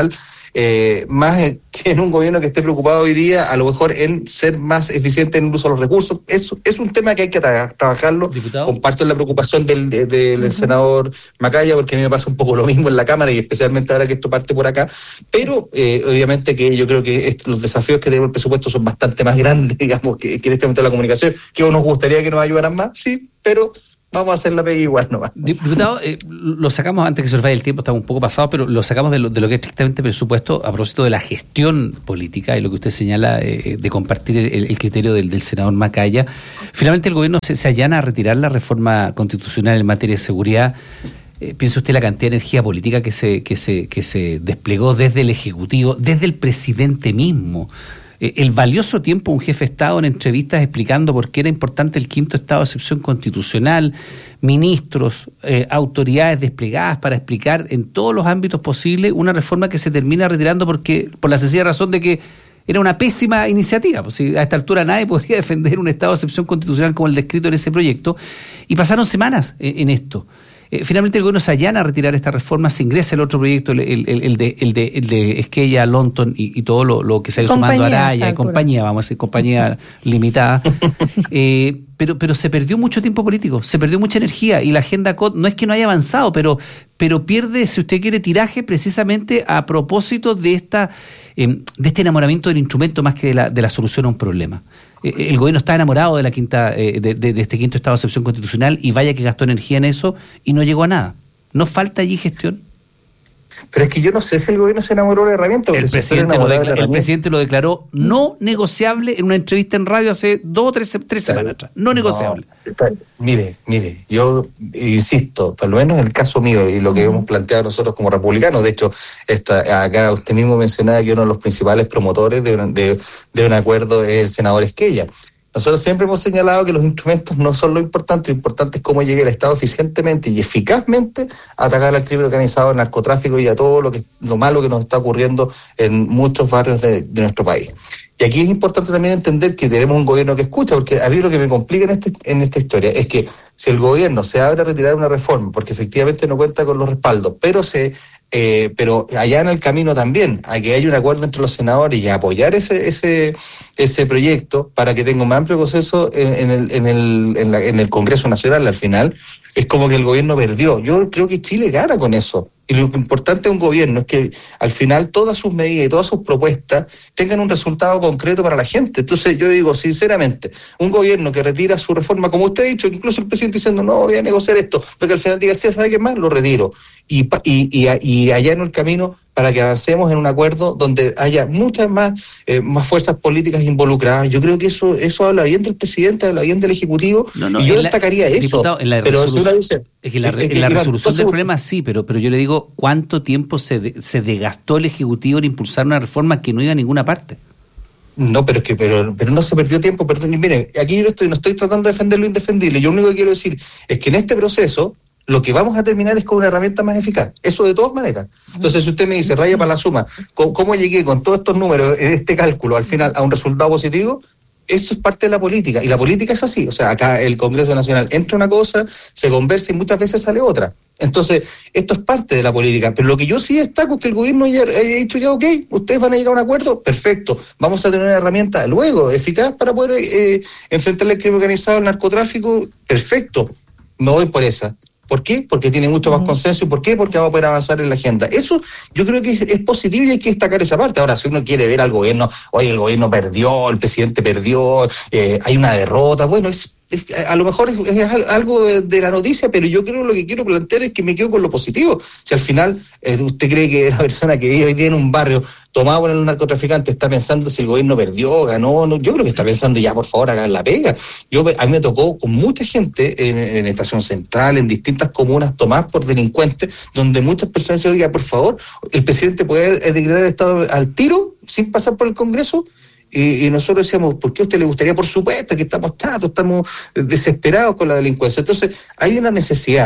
eh, más que en un gobierno que esté preocupado hoy día, a lo mejor en ser más eficiente en el uso de los recursos. Es, es un tema que hay que tra- trabajarlo. Diputado. Comparto la preocupación del, del, del uh-huh. senador Macaya, porque a mí me pasa un poco lo mismo en la Cámara, y especialmente ahora que esto parte por acá, pero eh, obviamente que yo creo que est- los desafíos que tenemos el presupuesto son bastante más grandes, digamos, que, que en este momento de la comunicación, que nos gustaría que nos ayudaran más, sí, pero vamos a hacer la pega igual nomás. Diputado, eh, lo sacamos antes que se nos vaya el tiempo, estamos un poco pasados, pero lo sacamos de lo, de lo que es estrictamente presupuesto a propósito de la gestión política y lo que usted señala eh, de compartir el, el criterio del, del senador Macaya. Finalmente el gobierno se, se allana a retirar la reforma constitucional en materia de seguridad. Eh, ¿Piensa usted la cantidad de energía política que se, que se, que se desplegó desde el Ejecutivo, desde el presidente mismo? El valioso tiempo un jefe de Estado en entrevistas explicando por qué era importante el quinto estado de excepción constitucional, ministros, eh, autoridades desplegadas para explicar en todos los ámbitos posibles una reforma que se termina retirando porque por la sencilla razón de que era una pésima iniciativa. Pues, si a esta altura nadie podría defender un estado de excepción constitucional como el descrito en ese proyecto, y pasaron semanas en, en esto. Eh, finalmente el gobierno se allana a retirar esta reforma, se ingresa el otro proyecto, el, el, el, el de el de el de Esquella, Lonton y, y todo lo, lo que se ha ido sumando, Araya y compañía, vamos a decir, compañía limitada. Eh, pero pero se perdió mucho tiempo político, se perdió mucha energía, y la agenda C O D no es que no haya avanzado, pero pero pierde, si usted quiere, tiraje precisamente a propósito de esta eh, de este enamoramiento del instrumento más que de la de la solución a un problema. El gobierno está enamorado de la quinta eh, de, de, de este quinto estado de excepción constitucional, y vaya que gastó energía en eso y no llegó a nada. ¿No falta allí gestión? Pero es que yo no sé si el gobierno se enamoró de la herramienta. El, presidente lo, decla- el presidente lo declaró no negociable en una entrevista en radio hace dos o tres, tres semanas atrás. No negociable. No, mire, mire, yo insisto, por lo menos en el caso mío y lo que hemos planteado nosotros como republicanos, de hecho, esta, acá usted mismo mencionaba que uno de los principales promotores de un, de, de un acuerdo es el senador Esquella. Nosotros siempre hemos señalado que los instrumentos no son lo importante, lo importante es cómo llegue el Estado eficientemente y eficazmente a atacar al crimen organizado, al narcotráfico y a todo lo que lo malo que nos está ocurriendo en muchos barrios de, de nuestro país. Y aquí es importante también entender que tenemos un gobierno que escucha, porque a mí lo que me complica en, este, en esta historia es que si el gobierno se abre a retirar una reforma, porque efectivamente no cuenta con los respaldos, pero se eh, pero allá en el camino también, a que haya un acuerdo entre los senadores y a apoyar ese ese ese proyecto para que tenga un amplio consenso en, en el en el en, la, en el Congreso Nacional al final, es como que el gobierno perdió. Yo creo que Chile gana con eso. Y lo importante de un gobierno es que al final todas sus medidas y todas sus propuestas tengan un resultado concreto para la gente. Entonces yo digo, sinceramente, un gobierno que retira su reforma, como usted ha dicho, incluso el presidente diciendo, no, voy a negociar esto, porque al final diga, sí, ¿sabe qué más? Lo retiro. Y, y, y, y allá en el camino para que avancemos en un acuerdo donde haya muchas más eh, más fuerzas políticas involucradas. Yo creo que eso eso habla bien del presidente, habla bien del Ejecutivo, no, no, y yo la, destacaría eso. Diputado, en la pero resolución, si uno dice, es que la, es que, en la que, resolución que, del problema sí, pero pero yo le digo, ¿cuánto tiempo se, de, se desgastó el Ejecutivo en impulsar una reforma que no iba a ninguna parte? No, pero es que pero, pero no se perdió tiempo. Perdón, miren, aquí yo estoy, no estoy tratando de defender lo indefendible. Yo lo único que quiero decir es que en este proceso lo que vamos a terminar es con una herramienta más eficaz. Eso de todas maneras. Entonces, si usted me dice, raya para la suma, ¿cómo, cómo llegué con todos estos números en este cálculo al final a un resultado positivo? Eso es parte de la política. Y la política es así. O sea, acá el Congreso Nacional entra una cosa, se conversa y muchas veces sale otra. Entonces, esto es parte de la política. Pero lo que yo sí destaco es que el gobierno haya, haya dicho ya, ok, ustedes van a llegar a un acuerdo, perfecto. Vamos a tener una herramienta luego eficaz para poder eh, enfrentar el crimen organizado, el narcotráfico, perfecto. Me voy por esa. ¿Por qué? Porque tiene mucho más consenso. ¿Y por qué? Porque vamos a poder avanzar en la agenda. Eso yo creo que es, es positivo y hay que destacar esa parte. Ahora, si uno quiere ver al gobierno, oye, el gobierno perdió, el presidente perdió, eh, hay una derrota, bueno, es, es a lo mejor es, es algo de la noticia, pero yo creo lo que quiero plantear es que me quedo con lo positivo. Si al final eh, usted cree que la persona que vive hoy día en un barrio tomado por el narcotraficante está pensando si el gobierno perdió, ganó, no, yo creo que está pensando ya, por favor, hagan la pega. Yo A mí me tocó con mucha gente en, en Estación Central, en distintas comunas tomadas por delincuentes, donde muchas personas decían, oiga, por favor, el presidente puede decretar el Estado al tiro sin pasar por el Congreso. Y, y nosotros decíamos, ¿por qué a usted le gustaría? Por supuesto que estamos chatos, estamos desesperados con la delincuencia. Entonces, hay una necesidad.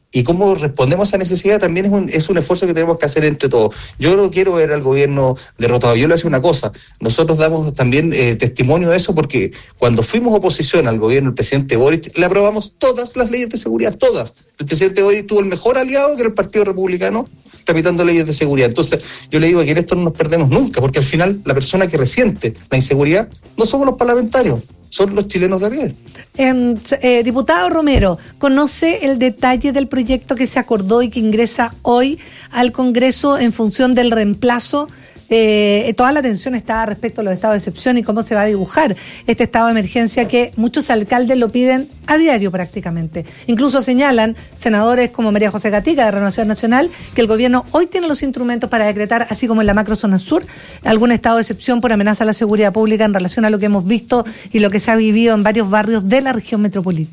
Y cómo respondemos a esa necesidad también es un, es un esfuerzo que tenemos que hacer entre todos. Yo no quiero ver al gobierno derrotado. Yo le voy a decir una cosa. Nosotros damos también eh, testimonio de eso porque cuando fuimos oposición al gobierno del presidente Boric, le aprobamos todas las leyes de seguridad, todas. El presidente Boric tuvo el mejor aliado que era el Partido Republicano tramitando leyes de seguridad. Entonces, yo le digo que en esto no nos perdemos nunca, porque al final la persona que resiente la inseguridad no somos los parlamentarios, son los chilenos de a pie. Eh, eh, diputado Romero, ¿conoce el detalle del proyecto que se acordó y que ingresa hoy al Congreso en función del reemplazo? Eh, toda la atención está respecto a los estados de excepción y cómo se va a dibujar este estado de emergencia que muchos alcaldes lo piden a diario prácticamente. Incluso señalan senadores como María José Gatica de Renovación Nacional que el gobierno hoy tiene los instrumentos para decretar, así como en la macrozona sur, algún estado de excepción por amenaza a la seguridad pública en relación a lo que hemos visto y lo que se ha vivido en varios barrios de la región metropolitana.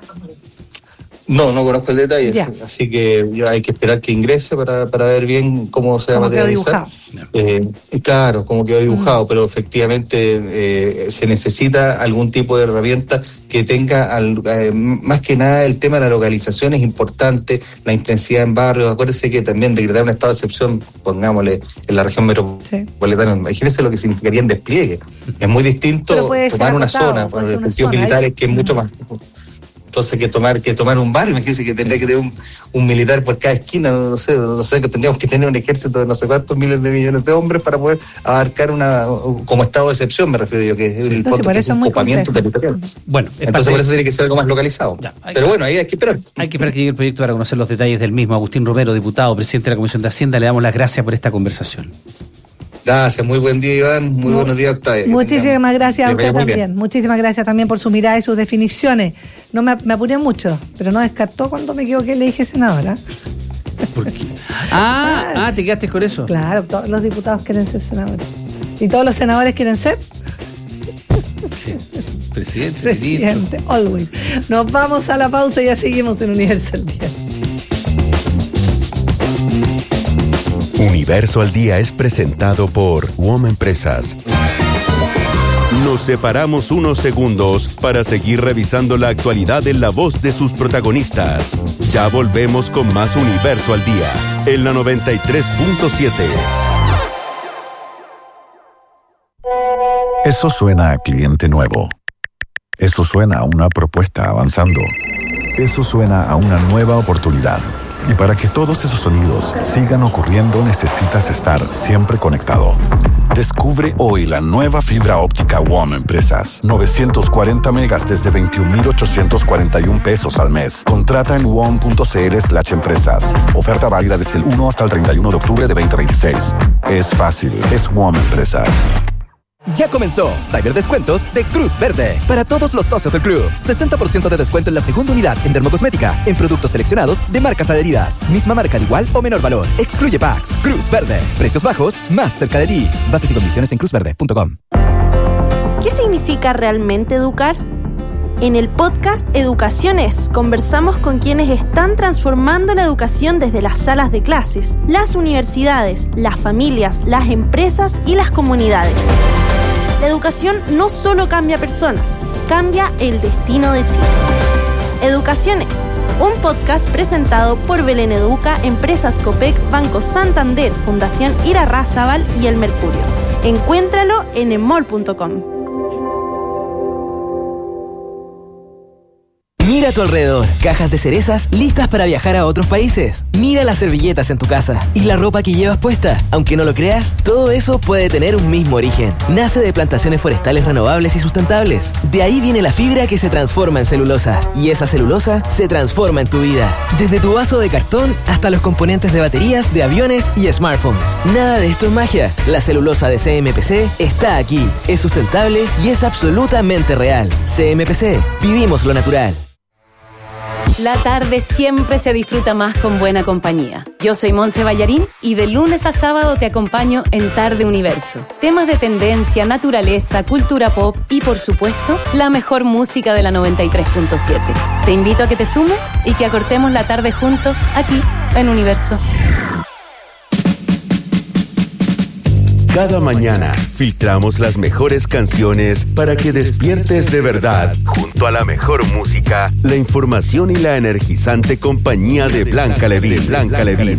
No, no conozco el detalle, Ya. así que ya hay que esperar que ingrese para, para ver bien cómo se va a materializar. Eh, claro, cómo quedó dibujado, mm. pero efectivamente eh, se necesita algún tipo de herramienta que tenga, al, eh, más que nada el tema de la localización es importante, la intensidad en barrios. Acuérdense que también decretar un estado de excepción, pongámosle, en la región metropolitana, sí. Imagínense lo que significaría en despliegue. Es muy distinto tomar una zona, por el sentido militar es que es mm. mucho más... Entonces que tomar que tomar un barrio, imagínense que tendría que tener un, un militar por cada esquina, no sé, no sé, que tendríamos que tener un ejército de no sé cuántos miles de millones de hombres para poder abarcar una, como estado de excepción, me refiero yo, que es el fondo que es un ocupamiento territorial. Bueno, entonces por eso tiene que ser algo más localizado. Ya, Pero que, bueno, ahí hay que esperar. Hay que esperar que llegue el proyecto para conocer los detalles del mismo. Agustín Romero, diputado, presidente de la Comisión de Hacienda, le damos las gracias por esta conversación. Gracias, muy buen día, Iván, muy no, buenos días, Octavio. Muchísimas gracias a usted también, bien. Muchísimas gracias también por su mirada y sus definiciones. No me, me apuré mucho, pero no descartó cuando me equivoqué, le dije senadora. ¿Por qué? Ah, ah, ¿te quedaste con eso? Claro, todos los diputados quieren ser senadores. ¿Y todos los senadores quieren ser? Presidente. Presidente, always. Nos vamos a la pausa y ya seguimos en Universo al Día. Universo al Día es presentado por W O M Empresas. Nos separamos unos segundos para seguir revisando la actualidad en la voz de sus protagonistas. Ya volvemos con más Universo al Día en la noventa y tres punto siete. Eso suena a cliente nuevo. Eso suena a una propuesta avanzando. Eso suena a una nueva oportunidad. Y para que todos esos sonidos sigan ocurriendo, necesitas estar siempre conectado. Descubre hoy la nueva fibra óptica W O M Empresas. novecientos cuarenta megas desde veintiún mil ochocientos cuarenta y un pesos al mes. Contrata en wom.cl slash empresas. Oferta válida desde el uno hasta el treinta y uno de octubre de veinte veintiséis. Es fácil, es W O M Empresas. Ya comenzó Cyberdescuentos de Cruz Verde. Para todos los socios del club, sesenta por ciento de descuento en la segunda unidad en dermocosmética, en productos seleccionados de marcas adheridas. Misma marca de igual o menor valor. Excluye packs. Cruz Verde. Precios bajos, más cerca de ti. Bases y condiciones en cruz verde punto com. ¿Qué significa realmente educar? En el podcast Educaciones conversamos con quienes están transformando la educación desde las salas de clases, las universidades, las familias, las empresas y las comunidades. La educación no solo cambia personas, cambia el destino de Chile. Educaciones, un podcast presentado por Belén Educa, Empresas Copec, Banco Santander, Fundación Irarrázaval y El Mercurio. Encuéntralo en emol punto com. Mira a tu alrededor, cajas de cerezas listas para viajar a otros países. Mira las servilletas en tu casa y la ropa que llevas puesta. Aunque no lo creas, todo eso puede tener un mismo origen. Nace de plantaciones forestales renovables y sustentables. De ahí viene la fibra que se transforma en celulosa. Y esa celulosa se transforma en tu vida. Desde tu vaso de cartón hasta los componentes de baterías, de aviones y smartphones. Nada de esto es magia. La celulosa de C M P C está aquí. Es sustentable y es absolutamente real. C M P C. Vivimos lo natural. La tarde siempre se disfruta más con buena compañía. Yo soy Monse Ballarín y de lunes a sábado te acompaño en Tarde Universo. Temas de tendencia, naturaleza, cultura pop y, por supuesto, la mejor música de la noventa y tres punto siete. Te invito a que te sumes y que acortemos la tarde juntos aquí en Universo. Cada mañana filtramos las mejores canciones para que despiertes de verdad. Junto a la mejor música, la información y la energizante compañía de Blanca Levín. Blanca Levín.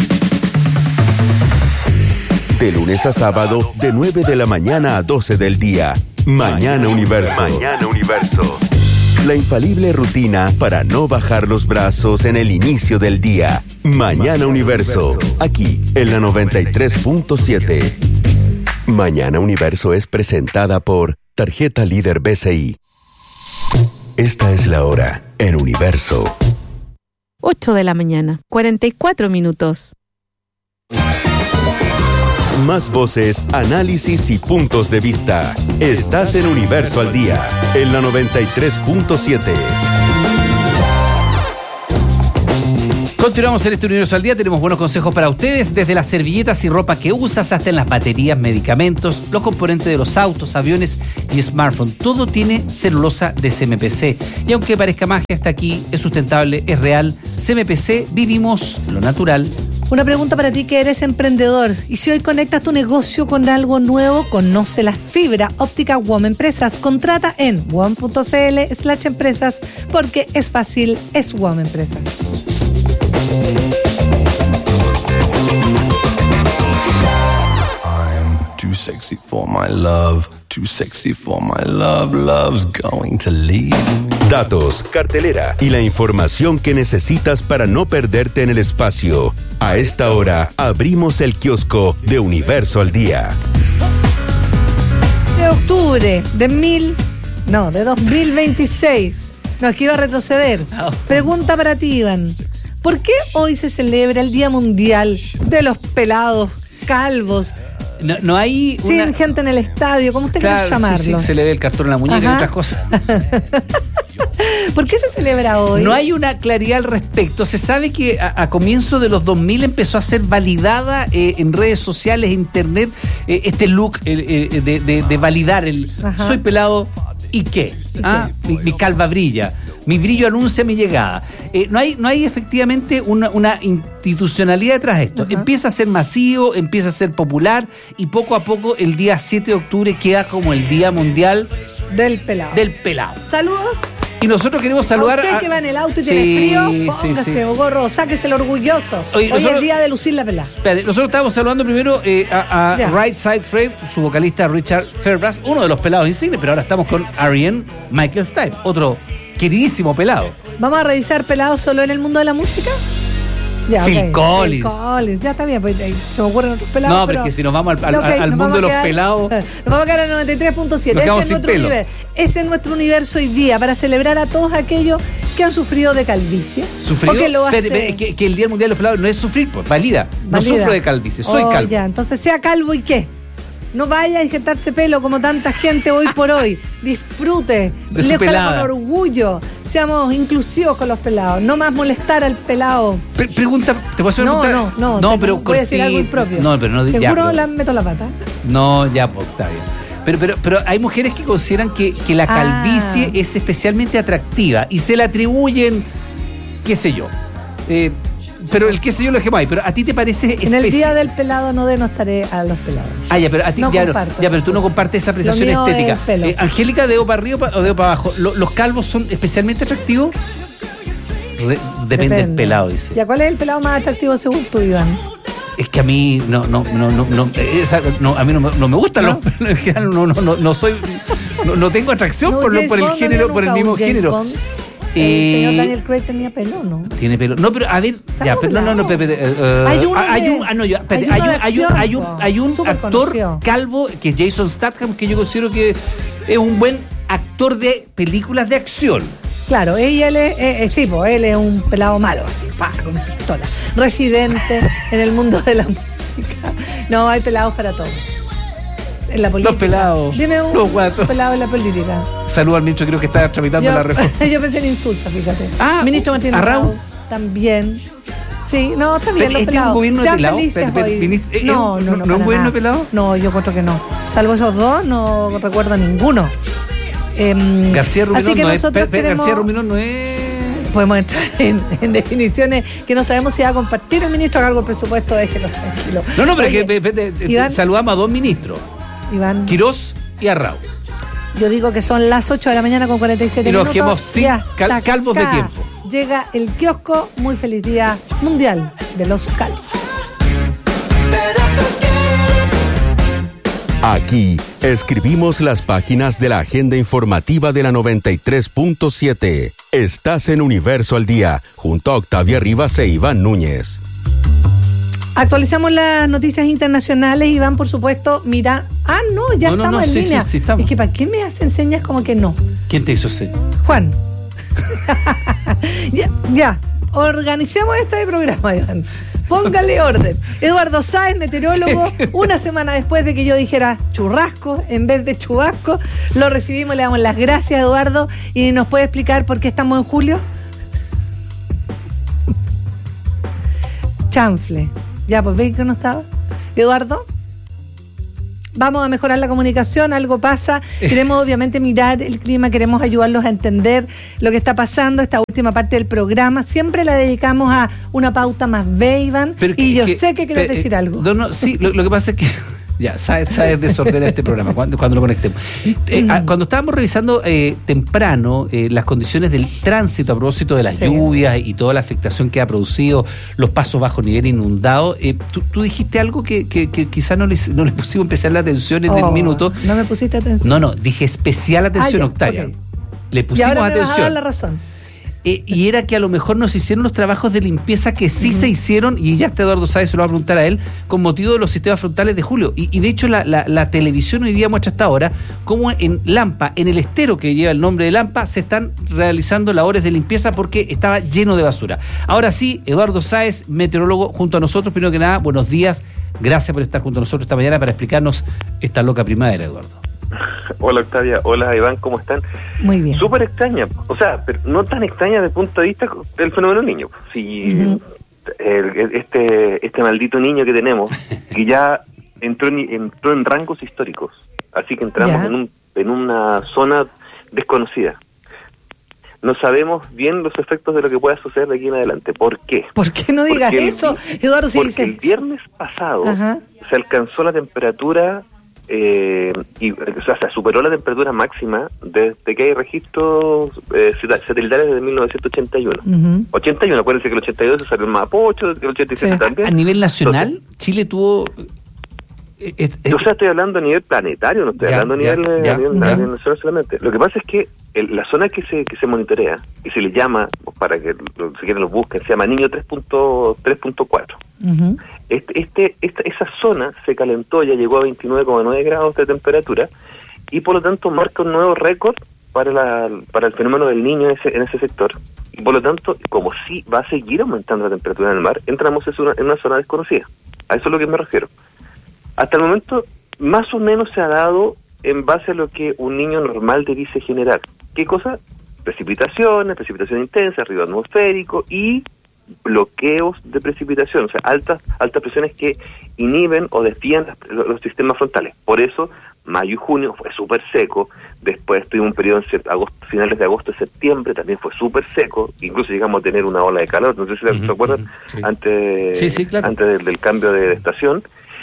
De lunes a sábado, de nueve de la mañana a doce del día. Mañana Universo. Mañana Universo. La infalible rutina para no bajar los brazos en el inicio del día. Mañana Universo. Aquí, en la noventa y tres punto siete. Mañana Universo es presentada por Tarjeta Líder B C I. Esta es la hora en Universo. ocho de la mañana, cuarenta y cuatro minutos. Más voces, análisis y puntos de vista. Estás en Universo al Día, en la noventa y tres punto siete. Continuamos en este Universo al Día, tenemos buenos consejos para ustedes, desde las servilletas y ropa que usas hasta en las baterías, medicamentos, los componentes de los autos, aviones y smartphones. Todo tiene celulosa de C M P C. Y aunque parezca magia, hasta aquí es sustentable, es real. C M P C, vivimos lo natural. Una pregunta para ti que eres emprendedor. Y si hoy conectas tu negocio con algo nuevo, conoce la fibra óptica W O M Empresas. Contrata en wom.cl slash empresas porque es fácil, es W O M Empresas. I'm too sexy for my love, too sexy for my love, love's going to leave me. Datos, cartelera y la información que necesitas para no perderte en el espacio. A esta hora abrimos el kiosco de Universo al Día. De octubre de mil, no, de dos mil veintiséis. No, aquí iba a retroceder. Pregunta para ti, Iván. ¿Por qué hoy se celebra el Día Mundial de los Pelados Calvos? No, no hay una... Sin gente en el estadio, ¿cómo usted claro, quiere llamarlo? Sí, sí, se le ve el cartón en la muñeca. Ajá. Y otras cosas. ¿Por qué se celebra hoy? No hay una claridad al respecto. Se sabe que a, a comienzo de los dos mil empezó a ser validada eh, en redes sociales, internet, eh, este look eh, eh, de, de, de validar el Ajá. soy pelado y qué. ¿Y ¿Ah? qué? Mi, mi calva brilla. Mi brillo anuncia mi llegada. Eh, no hay no hay efectivamente una, una institucionalidad detrás de esto. Uh-huh. Empieza a ser masivo, empieza a ser popular y poco a poco el día siete de octubre queda como el Día Mundial del Pelado. Del pelado. Saludos. Y nosotros queremos saludar a usted a... que va en el auto y sí, tiene frío, póngase, sí, sí. o gorro, sáquese el orgulloso. Hoy, Hoy es el día de lucir la pelada. Espérate, nosotros estábamos saludando primero eh, a, a Right Side Fred, su vocalista Richard Fairbrass, uno de los pelados insignes, pero ahora estamos con R E M Michael Stipe, otro queridísimo pelado. ¿Vamos a revisar pelados solo en el mundo de la música? Ya, Phil okay. Collins. Phil Collins, ya está bien, pues, se me ocurren otros pelados. No, pero es que si nos vamos al, al, okay, al nos mundo de los quedar, pelados. Nos vamos a quedar al noventa y tres punto siete. Ese es, nuestro universo, ese es nuestro universo hoy día, para celebrar a todos aquellos que han sufrido de calvicie. ¿Sufrido? Que, lo hace... pero, pero, que, que el Día Mundial de los Pelados no es sufrir, pues, valida. valida. No sufro de calvicie, soy oh, calvo. Ya, entonces sea calvo y qué. No vaya a injertarse pelo como tanta gente hoy por hoy. Disfrute. De su pelada. Con orgullo. Seamos inclusivos con los pelados. No más molestar al pelado. Pre- pregunta, ¿te puedo hacer una no, pregunta? No, no, no. No, pero voy a decir algo impropio. No, pero no. Seguro ya, pero, la meto la pata. No, ya, pues, está bien. Pero, pero, pero hay mujeres que consideran que, que la calvicie ah. es especialmente atractiva y se le atribuyen, qué sé yo. Eh, Pero el qué sé yo lo dejemos ahí. Pero a ti te parece especi- En el día del pelado no denostaré a los pelados. Ah, ya, pero a ti no ya, comparto, ya, pero tú no compartes esa apreciación estética. Eh, Angélica, ¿dedo para arriba o dedo para abajo? ¿Lo, ¿Los calvos son especialmente atractivos? Re, depende, depende del pelado, dice. ¿Ya cuál es el pelado más atractivo según tú, Iván? Es que a mí no no no no no, esa, no a mí no, no me gustan ¿No? los en general no no no no soy no, no tengo atracción no, por, lo, por el Bond género no por el mismo género. Bond. El eh, señor Daniel Craig tenía pelo, ¿no? Tiene pelo. No, pero a ver, ya, pero no, no, no, Pepe. Uh, hay, hay un, ah, no, ya, espérate, hay, un, hay un, hay un, hay un actor conocido. calvo que es Jason Statham, que yo considero que es un buen actor de películas de acción. Claro, ella él es, eh, eh, sí, pues él es un pelado malo, así, pa, con pistola. Residente en el mundo de la música. No, hay pelados para todo. En la política. Los pelados. Dime un los guatos. pelado en la política. Saludos al ministro, creo que está tramitando yo, la reforma. Yo pensé en Insulza, fíjate. Ah, ministro Martín Arrau también. Sí, no, también los ¿Este pelados. es un gobierno de pelado? Pero, pero, ¿eh, no, no, no. ¿No es un gobierno de pelado? No, yo creo que no. Salvo esos dos, no recuerdo ninguno. Eh, García Ruminón no es. Pe, pe, queremos... García Ruminón no es. podemos entrar en, en definiciones que no sabemos si va a compartir el ministro a cargo del presupuesto, déjenlo tranquilo. No, no, pero Oye, es que, pe- pe- Iván, saludamos a dos ministros, Iván, Quirós y Arrau. yo digo que son las ocho de la mañana con cuarenta y siete Y nos minutos. quedamos sin Ya cal- está calvos de acá. tiempo. Llega el kiosco, muy feliz día mundial de los calvos. Aquí escribimos las páginas de la agenda informativa de la noventa y tres punto siete. Estás en Universo al Día, junto a Octavia Rivas e Iván Núñez. Actualizamos las noticias internacionales, Iván, por supuesto, mira. Ah, no, ya No, no, estamos no, en sí, línea. sí, sí, estamos. Es que ¿para qué me hacen señas como que no? ¿Quién te hizo señas? Juan. ya, ya. Organicemos este programa, Iván. Póngale orden. Eduardo Sáez, meteorólogo, una semana después de que yo dijera churrasco en vez de chubasco, lo recibimos, le damos las gracias, Eduardo, y nos puede explicar por qué estamos en julio. Chanfle. Ya, pues veis que no estaba. Eduardo. Vamos a mejorar la comunicación, algo pasa. Queremos obviamente mirar el clima, queremos ayudarlos a entender lo que está pasando. Esta última parte del programa siempre la dedicamos a una pauta más B, Iván. Pero y que- yo que- sé que quieres pe- decir algo. No, no, sí, lo, lo que pasa es que ya, sabes, sabes desordenar este programa cuando, cuando lo conectemos. Eh, a- cuando estábamos revisando eh, temprano eh, las condiciones del tránsito a propósito de las Sí. lluvias y toda la afectación que ha producido, los pasos bajo nivel inundados, eh, tú, tú dijiste algo que, que, que quizás no le, no le pusimos especial la atención en Oh, el minuto. No me pusiste atención. No, no, dije especial atención, Ah, ya, Octavia. ok. Le Y pusimos ahora me vas a dar atención. la razón. Eh, y era que a lo mejor nos hicieron los trabajos de limpieza que sí se hicieron, y ya está Eduardo Sáez, se lo va a preguntar a él, con motivo de los sistemas frontales de julio. Y, y de hecho la, la, la televisión hoy día muestra hasta ahora cómo en Lampa, en el estero que lleva el nombre de Lampa, se están realizando labores de limpieza porque estaba lleno de basura. Ahora sí, Eduardo Sáez, meteorólogo, junto a nosotros. Primero que nada, buenos días, gracias por estar junto a nosotros esta mañana para explicarnos esta loca primavera, Eduardo. Hola Octavia, hola Iván, ¿cómo están? Muy bien. Súper extraña, o sea, pero no tan extraña desde el punto de vista del fenómeno niño. Si Ujú. el- este este maldito niño que tenemos, que ya entró en, entró en rangos históricos, así que entramos Ya. en, un, en una zona desconocida. No sabemos bien los efectos de lo que pueda suceder de aquí en adelante. ¿Por qué? ¿Por qué no digas Porque el- eso? Eduardo, si Porque el dices. viernes pasado Ajá. se alcanzó la temperatura eh, y, o sea, se superó la temperatura máxima desde que hay registros eh, satelitales desde mil novecientos ochenta y uno. Ujú. ochenta y uno, acuérdense que el ochenta y dos se salió el Mapocho, el ochenta y siete Sí. también. A nivel nacional, Chile tuvo... eh, eh, eh, O sea, estoy hablando a nivel planetario, no estoy Ya, hablando a ya, nivel, ya, a nivel, ya. a nivel nacional solamente. Lo que pasa es que el- la zona que se que se monitorea y se le llama, para que lo- si quieren lo busquen, se llama Niño tres punto cuatro. Ujú. Este, este, esta, esa zona se calentó, ya llegó a veintinueve coma nueve grados de temperatura y por lo tanto marca un nuevo récord para la, para el fenómeno del niño en ese, en ese sector. Y por lo tanto, como sí va a seguir aumentando la temperatura en el mar, entramos en una, en una zona desconocida. A eso es lo que me refiero. Hasta el momento, más o menos se ha dado en base a lo que un niño normal debiese generar. ¿Qué cosa? Precipitaciones, precipitación intensa, ruido atmosférico y bloqueos de precipitación, o sea, altas altas presiones que inhiben o desvían las- los, los sistemas frontales. Por eso, mayo y junio fue súper seco, después tuvimos un periodo en sep- agosto, finales de agosto y septiembre, también fue súper seco, incluso llegamos a tener una ola de calor, no sé si se acuerdan, sí. antes, Sí, sí, claro. antes del, del cambio de estación.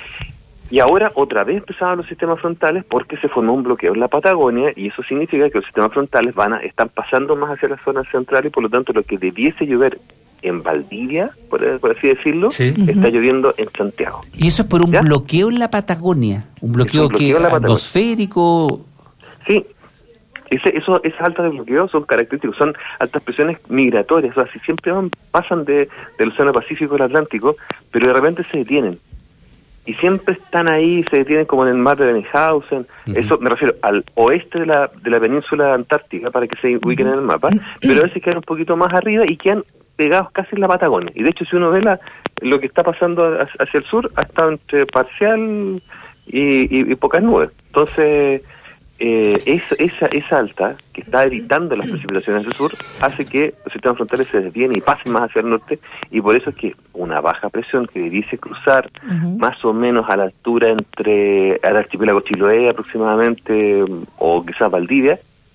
Y ahora otra vez empezaban los sistemas frontales porque se formó un bloqueo en la Patagonia y eso significa que los sistemas frontales van a, están pasando más hacia la zona central y por lo tanto lo que debiese llover en Valdivia, por, por así decirlo, Sí. está lloviendo en Santiago. Y eso es por un ¿Ya? bloqueo en la Patagonia, un bloqueo, Es un bloqueo que en la Patagonia. atmosférico. Sí, ese, eso, esas altas de bloqueo son características, son altas presiones migratorias, o sea, si siempre van, pasan de, del océano Pacífico al Atlántico, pero de repente se detienen. Y siempre están ahí, se detienen como en el mar de Benningshausen. Ujú. Eso me refiero al oeste de la, de la península antártica, para que se ubiquen en el mapa, pero a veces quedan un poquito más arriba y quedan pegados casi en la Patagonia. Y de hecho, si uno ve la, lo que está pasando hacia hacia el sur, ha estado entre parcial y, y, y pocas nubes. Entonces, eh, es, esa, esa alta, que está evitando las precipitaciones del sur, hace que los sistemas frontales se desvíen y pasen más hacia el norte, y por eso es que una baja presión que debiese cruzar Ujú. más o menos a la altura entre el archipiélago Chiloé aproximadamente, o quizás Valdivia,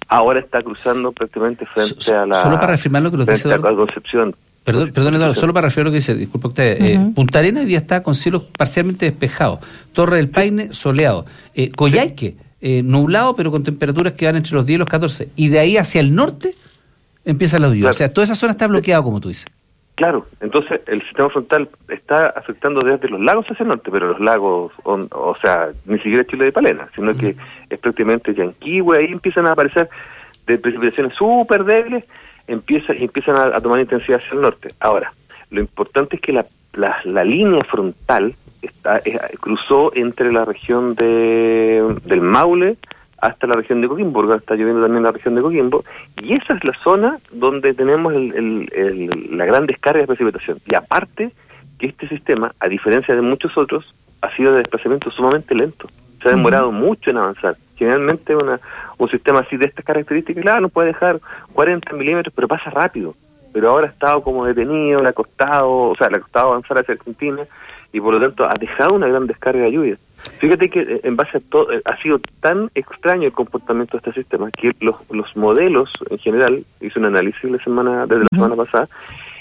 ahora está cruzando prácticamente frente so, a la... Solo para reafirmar lo que nos dice Eduardo, a Concepción. Perdón, perdón Eduardo, solo para referir a lo que dice, disculpa usted, uh-huh. eh, Punta Arenas hoy día está con cielos parcialmente despejados, Torre del Paine soleado, eh, Coyhaique eh, nublado pero con temperaturas que van entre los diez y los catorce, y de ahí hacia el norte empiezan las lluvias, claro. O sea, toda esa zona está bloqueada como tú dices. Claro, entonces el sistema frontal está afectando desde los lagos hacia el norte, pero los lagos, o, o sea, ni siquiera Chile de Palena, sino uh-huh. que es prácticamente Yanquihue, ahí empiezan a aparecer de precipitaciones súper débiles, empieza, empiezan a, a tomar intensidad hacia el norte. Ahora, lo importante es que la, la, la línea frontal está, es, cruzó entre la región de del Maule hasta la región de Coquimbo, porque está lloviendo también en la región de Coquimbo, y esa es la zona donde tenemos el, el, el, la gran descarga de precipitación. Y aparte, que este sistema, a diferencia de muchos otros, ha sido de desplazamiento sumamente lento. Se ha demorado uh-huh. mucho en avanzar. Generalmente una un sistema así de estas características, claro, nos puede dejar cuarenta milímetros, pero pasa rápido. Pero ahora ha estado como detenido, le ha costado, o sea, le ha costado avanzar hacia Argentina, y por lo tanto ha dejado una gran descarga de lluvia. Fíjate que en base a todo, ha sido tan extraño el comportamiento de este sistema, que los, los modelos en general, hice un análisis la semana, desde la uh-huh. semana pasada,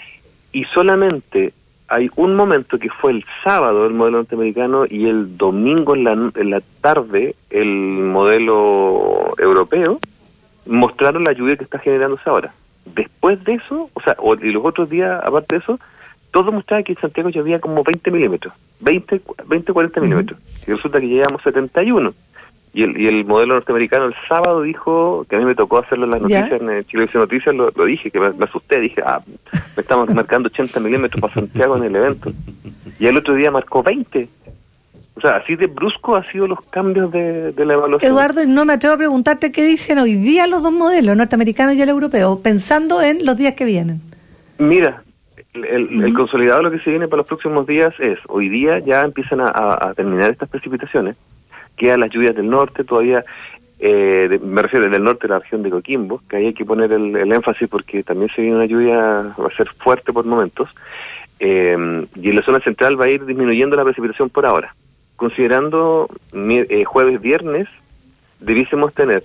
y solamente hay un momento que fue el sábado el modelo norteamericano y el domingo en la, en la tarde el modelo europeo mostraron la lluvia que está generándose ahora. Después de eso, o sea, o, y los otros días, aparte de eso, todo mostraba que en Santiago llovía como veinte milímetros, veinte, veinte, cuarenta milímetros. Y resulta que llegamos setenta y uno. Y el, y el modelo norteamericano el sábado dijo, que a mí me tocó hacerlo en las noticias, ¿ya? En Chilevisión Noticias, lo, lo dije, que me, me asusté, dije, ah, me estamos marcando ochenta milímetros para Santiago en el evento. Y el otro día marcó veinte. O sea, así de brusco han sido los cambios de, de la evaluación. Eduardo, no me atrevo a preguntarte qué dicen hoy día los dos modelos, el norteamericano y el europeo, pensando en los días que vienen. Mira, el, el, uh-huh. el consolidado lo que se viene para los próximos días es, hoy día ya empiezan a, a, a terminar estas precipitaciones, quedan las lluvias del norte todavía, eh, de, me refiero del norte de la región de Coquimbo, que ahí hay que poner el, el énfasis porque también se viene una lluvia, va a ser fuerte por momentos, eh, y en la zona central va a ir disminuyendo la precipitación por ahora. Considerando eh, jueves, viernes, debiésemos tener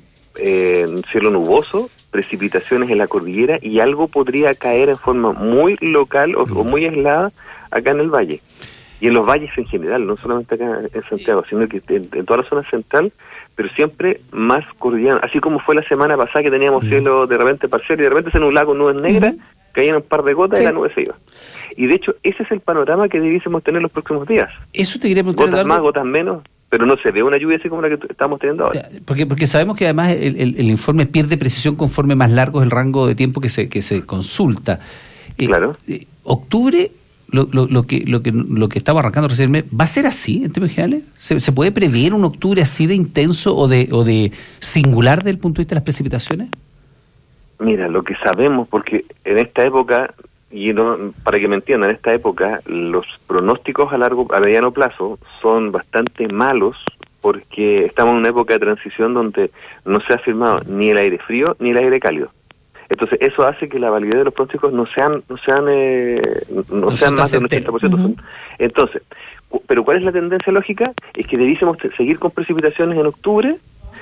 eh, cielo nuboso, precipitaciones en la cordillera y algo podría caer en forma muy local o, o muy aislada acá en el valle. Y en los valles en general, no solamente acá en Santiago, sino que en, en toda la zona central, pero siempre más cordillera. Así como fue la semana pasada que teníamos uh-huh. cielo de repente parcial y de repente se nublaba con nubes negras, uh-huh. caían un par de gotas sí. y la nube se iba. Y de hecho, ese es el panorama que debiésemos tener los próximos días. Eso te quería preguntar, gotas Eduardo. más, gotas menos, pero no se ve una lluvia así como la que estamos teniendo ahora. Porque porque sabemos que además el, el, el informe pierde precisión conforme más largo es el rango de tiempo que se que se consulta. Eh, claro. Eh, octubre, lo, lo, lo que lo que lo que estaba arrancando recién, ¿va a ser así en términos generales? ¿Se, ¿Se puede prever un octubre así de intenso o de o de singular desde el punto de vista de las precipitaciones? Mira, lo que sabemos, porque en esta época, y no, para que me entiendan, en esta época los pronósticos a largo, a mediano plazo son bastante malos porque estamos en una época de transición donde no se ha firmado ni el aire frío ni el aire cálido. Entonces eso hace que la validez de los pronósticos no sean no sean eh, no, no sean más del ochenta por ciento. Uh-huh. Entonces, cu- pero ¿cuál es la tendencia lógica? Es que debiésemos te- seguir con precipitaciones en octubre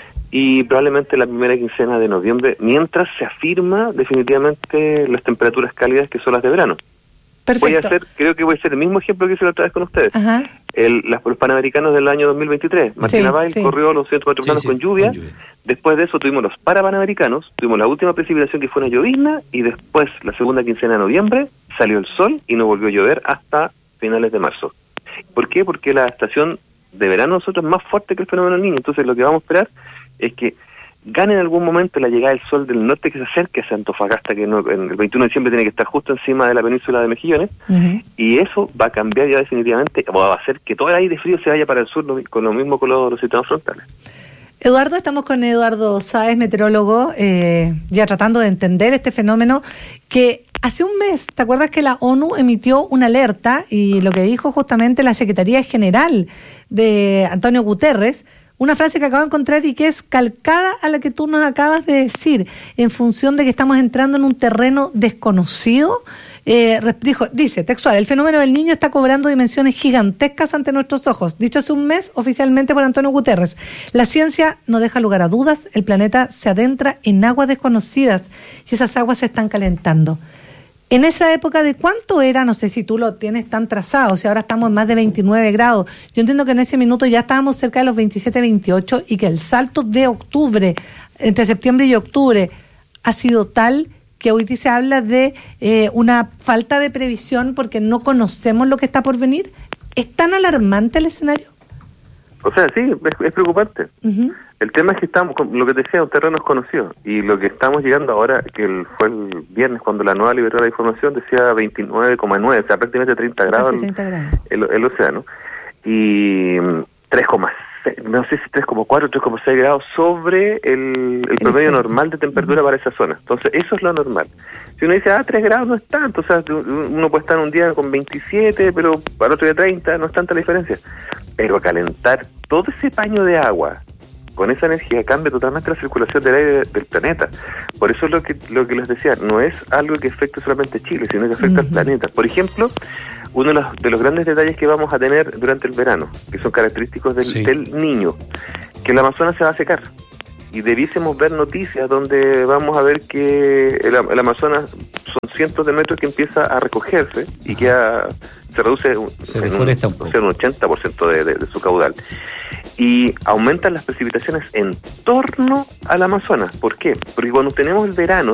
y probablemente la primera quincena de noviembre, mientras se afirma definitivamente las temperaturas cálidas que son las de verano. Perfecto. Voy a hacer, creo que voy a hacer el mismo ejemplo que hice la otra vez con ustedes. Ajá. El, las, los Panamericanos del año dos mil veintitrés. Martín Sí, Avail sí. corrió los ciento cuatro planos Sí, sí, con, lluvia. con lluvia. Después de eso tuvimos los Parapanamericanos, tuvimos la última precipitación que fue una llovizna y después, la segunda quincena de noviembre, salió el sol y no volvió a llover hasta finales de marzo. ¿Por qué? Porque la estación de verano nosotros es más fuerte que el fenómeno del Niño. Entonces lo que vamos a esperar es que gane en algún momento la llegada del sol del norte, que se acerque hacia Antofagasta, que no, en el veintiuno de diciembre tiene que estar justo encima de la península de Mejillones, uh-huh. y eso va a cambiar ya definitivamente, o va a hacer que todo el aire frío se vaya para el sur con lo mismo con los, los sistemas frontales. Eduardo, estamos con Eduardo Sáez, meteorólogo, eh, ya tratando de entender este fenómeno que hace un mes, ¿te acuerdas que la ONU emitió una alerta y lo que dijo justamente la Secretaría General de Antonio Guterres, una frase que acabo de encontrar y que es calcada a la que tú nos acabas de decir, en función de que estamos entrando en un terreno desconocido, Eh, dijo, dice, textual, el fenómeno del niño está cobrando dimensiones gigantescas ante nuestros ojos. Dicho hace un mes, oficialmente por Antonio Guterres. La ciencia no deja lugar a dudas, el planeta se adentra en aguas desconocidas y esas aguas se están calentando. En esa época, ¿de cuánto era? No sé si tú lo tienes tan trazado, si ahora estamos en más de veintinueve grados. Yo entiendo que en ese minuto ya estábamos cerca de los veintisiete, veintiocho y que el salto de octubre, entre septiembre y octubre, ha sido tal que hoy se habla de eh, una falta de previsión porque no conocemos lo que está por venir. ¿Es tan alarmante el escenario? O sea, sí, es, es preocupante. Uh-huh. El tema es que estamos, lo que te decía, un terreno desconocido. Y lo que estamos llegando ahora, que el, fue el viernes cuando la nueva liberó la información, decía veintinueve coma nueve, o sea, prácticamente treinta grados, treinta grados. El, el, el océano. Y tres coma seis, no sé si tres coma cuatro, tres coma seis grados sobre el, el promedio normal de temperatura uh-huh. para esa zona. Entonces, eso es lo normal. Si uno dice, ah, tres grados no es tanto, o sea, uno puede estar un día con veintisiete, pero al otro día treinta, no es tanta la diferencia. Pero calentar todo ese paño de agua con esa energía cambia totalmente la circulación del aire del planeta. Por eso es lo que lo que les decía, no es algo que afecte solamente a Chile, sino que afecta uh-huh. al planeta. Por ejemplo, uno de los, de los grandes detalles que vamos a tener durante el verano, que son característicos del, sí. del niño, que el Amazonas se va a secar. Y debiésemos ver noticias donde vamos a ver que el, el Amazonas son cientos de metros que empieza a recogerse y que a, se reduce un, se en deforesta un, un poco. O sea, un ochenta por ciento de, de, de su caudal. Y aumentan las precipitaciones en torno al Amazonas. ¿Por qué? Porque cuando tenemos el verano